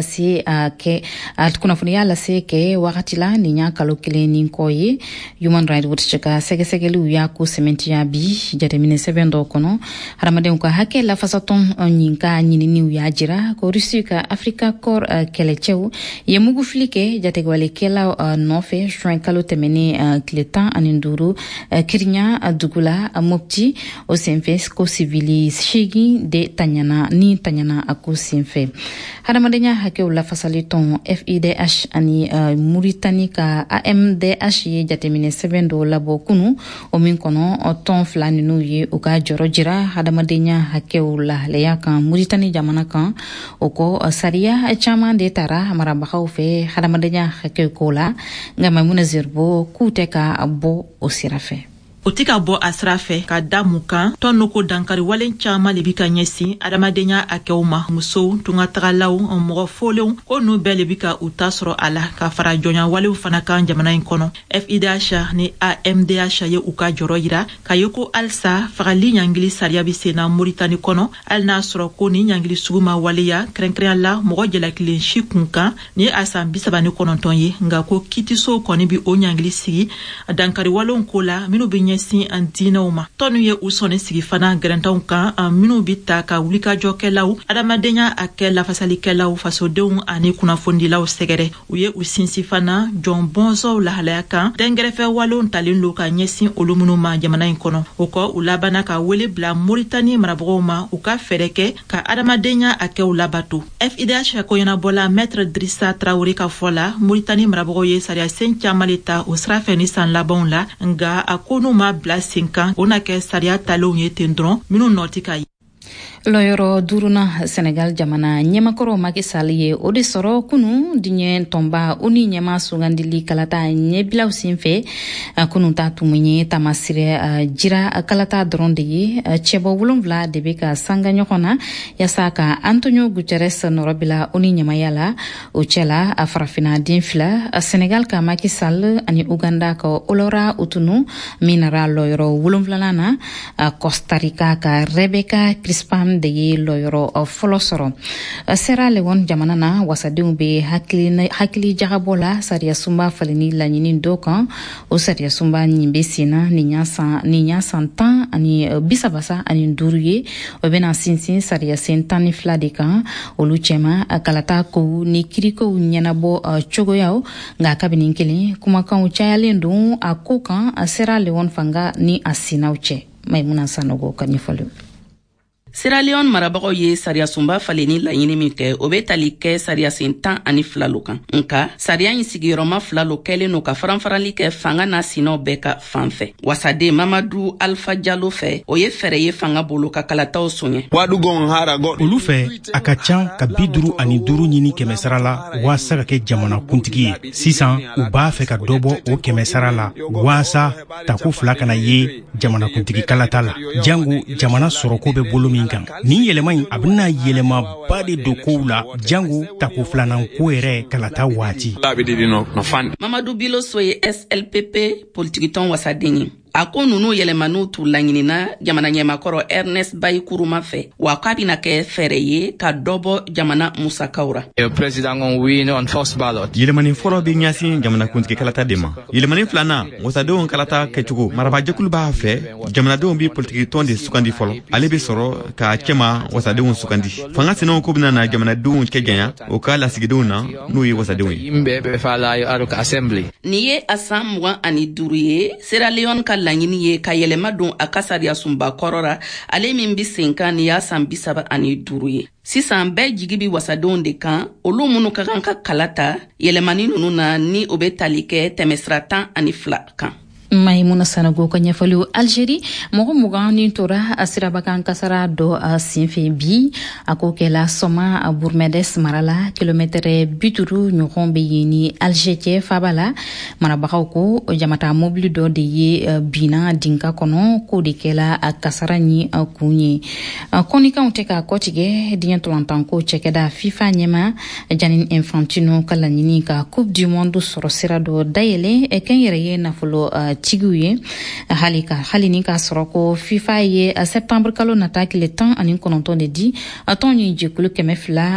lase ke wakati la ninya kalokile ninkoye Human Rights Watch chaka segesegelu ya ku sementi ya bi jatemine 7 do kono haramade ko hake la fasaton nyinka nyini ya jira ko rusika Africa Corps kelechew yemugu flike jategwale kela nofe shrin kalotemene kletan aninduru kirnya dugula mopti o senfes ko civilis shigi de tanyana aku simfe hadamadenya hake ula fasaliton FIDH ani Mauritanie ka AMDH ye jatemine 7 do labo kunu o min kono o ton flani nu ye uka jorojira hadamadenya hake ula leya kan Mauritanie jamana kan oko saria chama de tara marabakau fe hadamadenya hake kola ngama munazirbo kuteka abo osirafe Otika bo asrafe ka damukan tonoko dankari walen chama lebika nyesi adamadenya akeuma muso tunga tagalaw mo folew ko no belebika utasro ala ka fara jonya wale fana kan jamana inkono FIDH ni AMDH ye uka joroyira kayoko alsa fagali nyangili saria bisena Mauritanie kono al nasro ko ni nyangili suguma waleya krenkren la mo jela kilin shikunka ni asam bisabani kono tonye ngako kitiso koni bi o nyangili sigi dankari walon kola minu nyesi antina uma tonu ye usone sigi fana granta kan minu bita ka wulika jokelaw adamadenya akela fasali kelaw fasodeun ani kuna fondilaw segere uye usinsi fana John Bonzo la halaka dengere fe walon talin loka nyesi olumunu ma jamana inkono uko ulabana ka wele bla Mauritanie maraboma uka fereke ka adamadenya ake ulabatu FIDH ko yana bola maître Drissa Traoré ka fola Mauritanie marabogo ye saria sencha maleta usrafe ni san labon la nga akono ma bla 5 ans ona ke saria talon ye tendron minu notika Loyoro duruna Senegal jamana nyemakoro Macky Sall ye ode soro kunu dinye tomba uni nyema sugandili kalata nyeblaw sinfe kunu tatu munye tamasire jira kalata dronde ye chebo wulumvla debeka sanga nyokona yasaka Antonio Guterres norobila uni nyema yala uchela afrafina dinfla Senegal ka Macky Sall ani Uganda ka olora utunu minara loyoro wulumvla nana Costa Rica ka Rebecca Crispin de ye loyoro folosoro Sierra Leone jamana na wasadung be hakili jagabola saria sumba faleni la nyini dokan o saria sumba nyimbe sina ninya santan ani bisabasa ani nduruye obena sinsin saria sentani fladika oluchema kalata ko ni kiriko nyanabo chogo yao nga kabini nkeli kuma kan uchayale ndu akokan Sierra Leone fanga ni asina uche Maimuna Sanogo kanyefolo Sierra Leone marabagaw ye sariya sunba faleni laɲini min kɛ o be tali kɛ sariya sen 12 lo kan nka sariya ɲi sigiyɔrɔma 2 lo kɛlen no ka faranfarali kɛ fanga n'a sinaw bɛɛ ka fanfɛ wasaden Mamadu Alpha Diallo fɛ o ye fɛrɛ ye fanga bolo ka kalataw soɲɛ olu fɛ a ka can ka 55 ɲini kɛmɛsara la waasa ka kɛ jamana kuntigi ye sisan u b'a fɛ ka dɔbɔ o kɛmɛsara la waasa tako 2 kana ye jamana kuntigi kalata la jango jamana sɔrɔko bɛ bolo min kan nin yɛlɛma in a bɛna yɛlɛma ba de do kow la jango tako 2nan ko yɛrɛ kalata waati Mamadou Biloso ye SLPP politigitɔn wasaden ye a ko nunu yɛlɛmaniw t'u laɲinina jamana ɲɛmakɔrɔ ernest bayi kuruma fɛ wa k'a bena kɛ fɛɛrɛ ye ka dɔbɔ jamana musakaw ra. yɛlɛmani fɔlɔ be ɲasin jamanakuntigi kalata de ma. yɛlɛmani filana wasadenw kalata kɛcogo marabajɛkulu b'a fɛ jamanadenw be politiki tɔn de sugandi fɔlɔ ale be sɔrɔ ka cɛma wasadenw sugandi fanga senenw ko bena na jamanadenw cɛ janya o ka lasigidenw na n'o ye wasadenw ye. nin ye a san 25 ye sierra leone ka laɲini ye ka yɛlɛma don a ka sariya sunba kɔrɔ ra ale min be sen kan nin y'a san 35 ye. sisan bɛɛ jigi bi wasadenw de kan olu minnu ka kan ka kala ta yɛlɛmani nunu na ni o be tali kɛ tɛmɛsira 12 kan. Maimuna Sanogo ka ɲɛfɔliw Algérie mɔgɔ 20 ni tora a sirabakan kasara dɔ a senfɛ bi a ko kɛla sɔma a Bourmedes marala kilomɛtɛrɛ 50 ɲɔgɔn be yen ni Alger cɛ faba la marabagaw ko jamata mobili dɔ de ye bina dinka kɔnɔ ko de kɛla a kasara ni a kun ye kɔnikanw tɛ ka kɔtigɛ diɲɛ tɔlantanko cɛkɛda FIFA ɲɛma Gianni Infantino ka laɲini ka Coupe du Monde sɔrɔ sira dɔ dayɛlɛ kɛn yɛrɛ ye nafolo tigiw ye hali ni ka sɔrɔ ko FIFA ye septembre kalo nata tile 19 de di a tɔn ye jɛkulu 200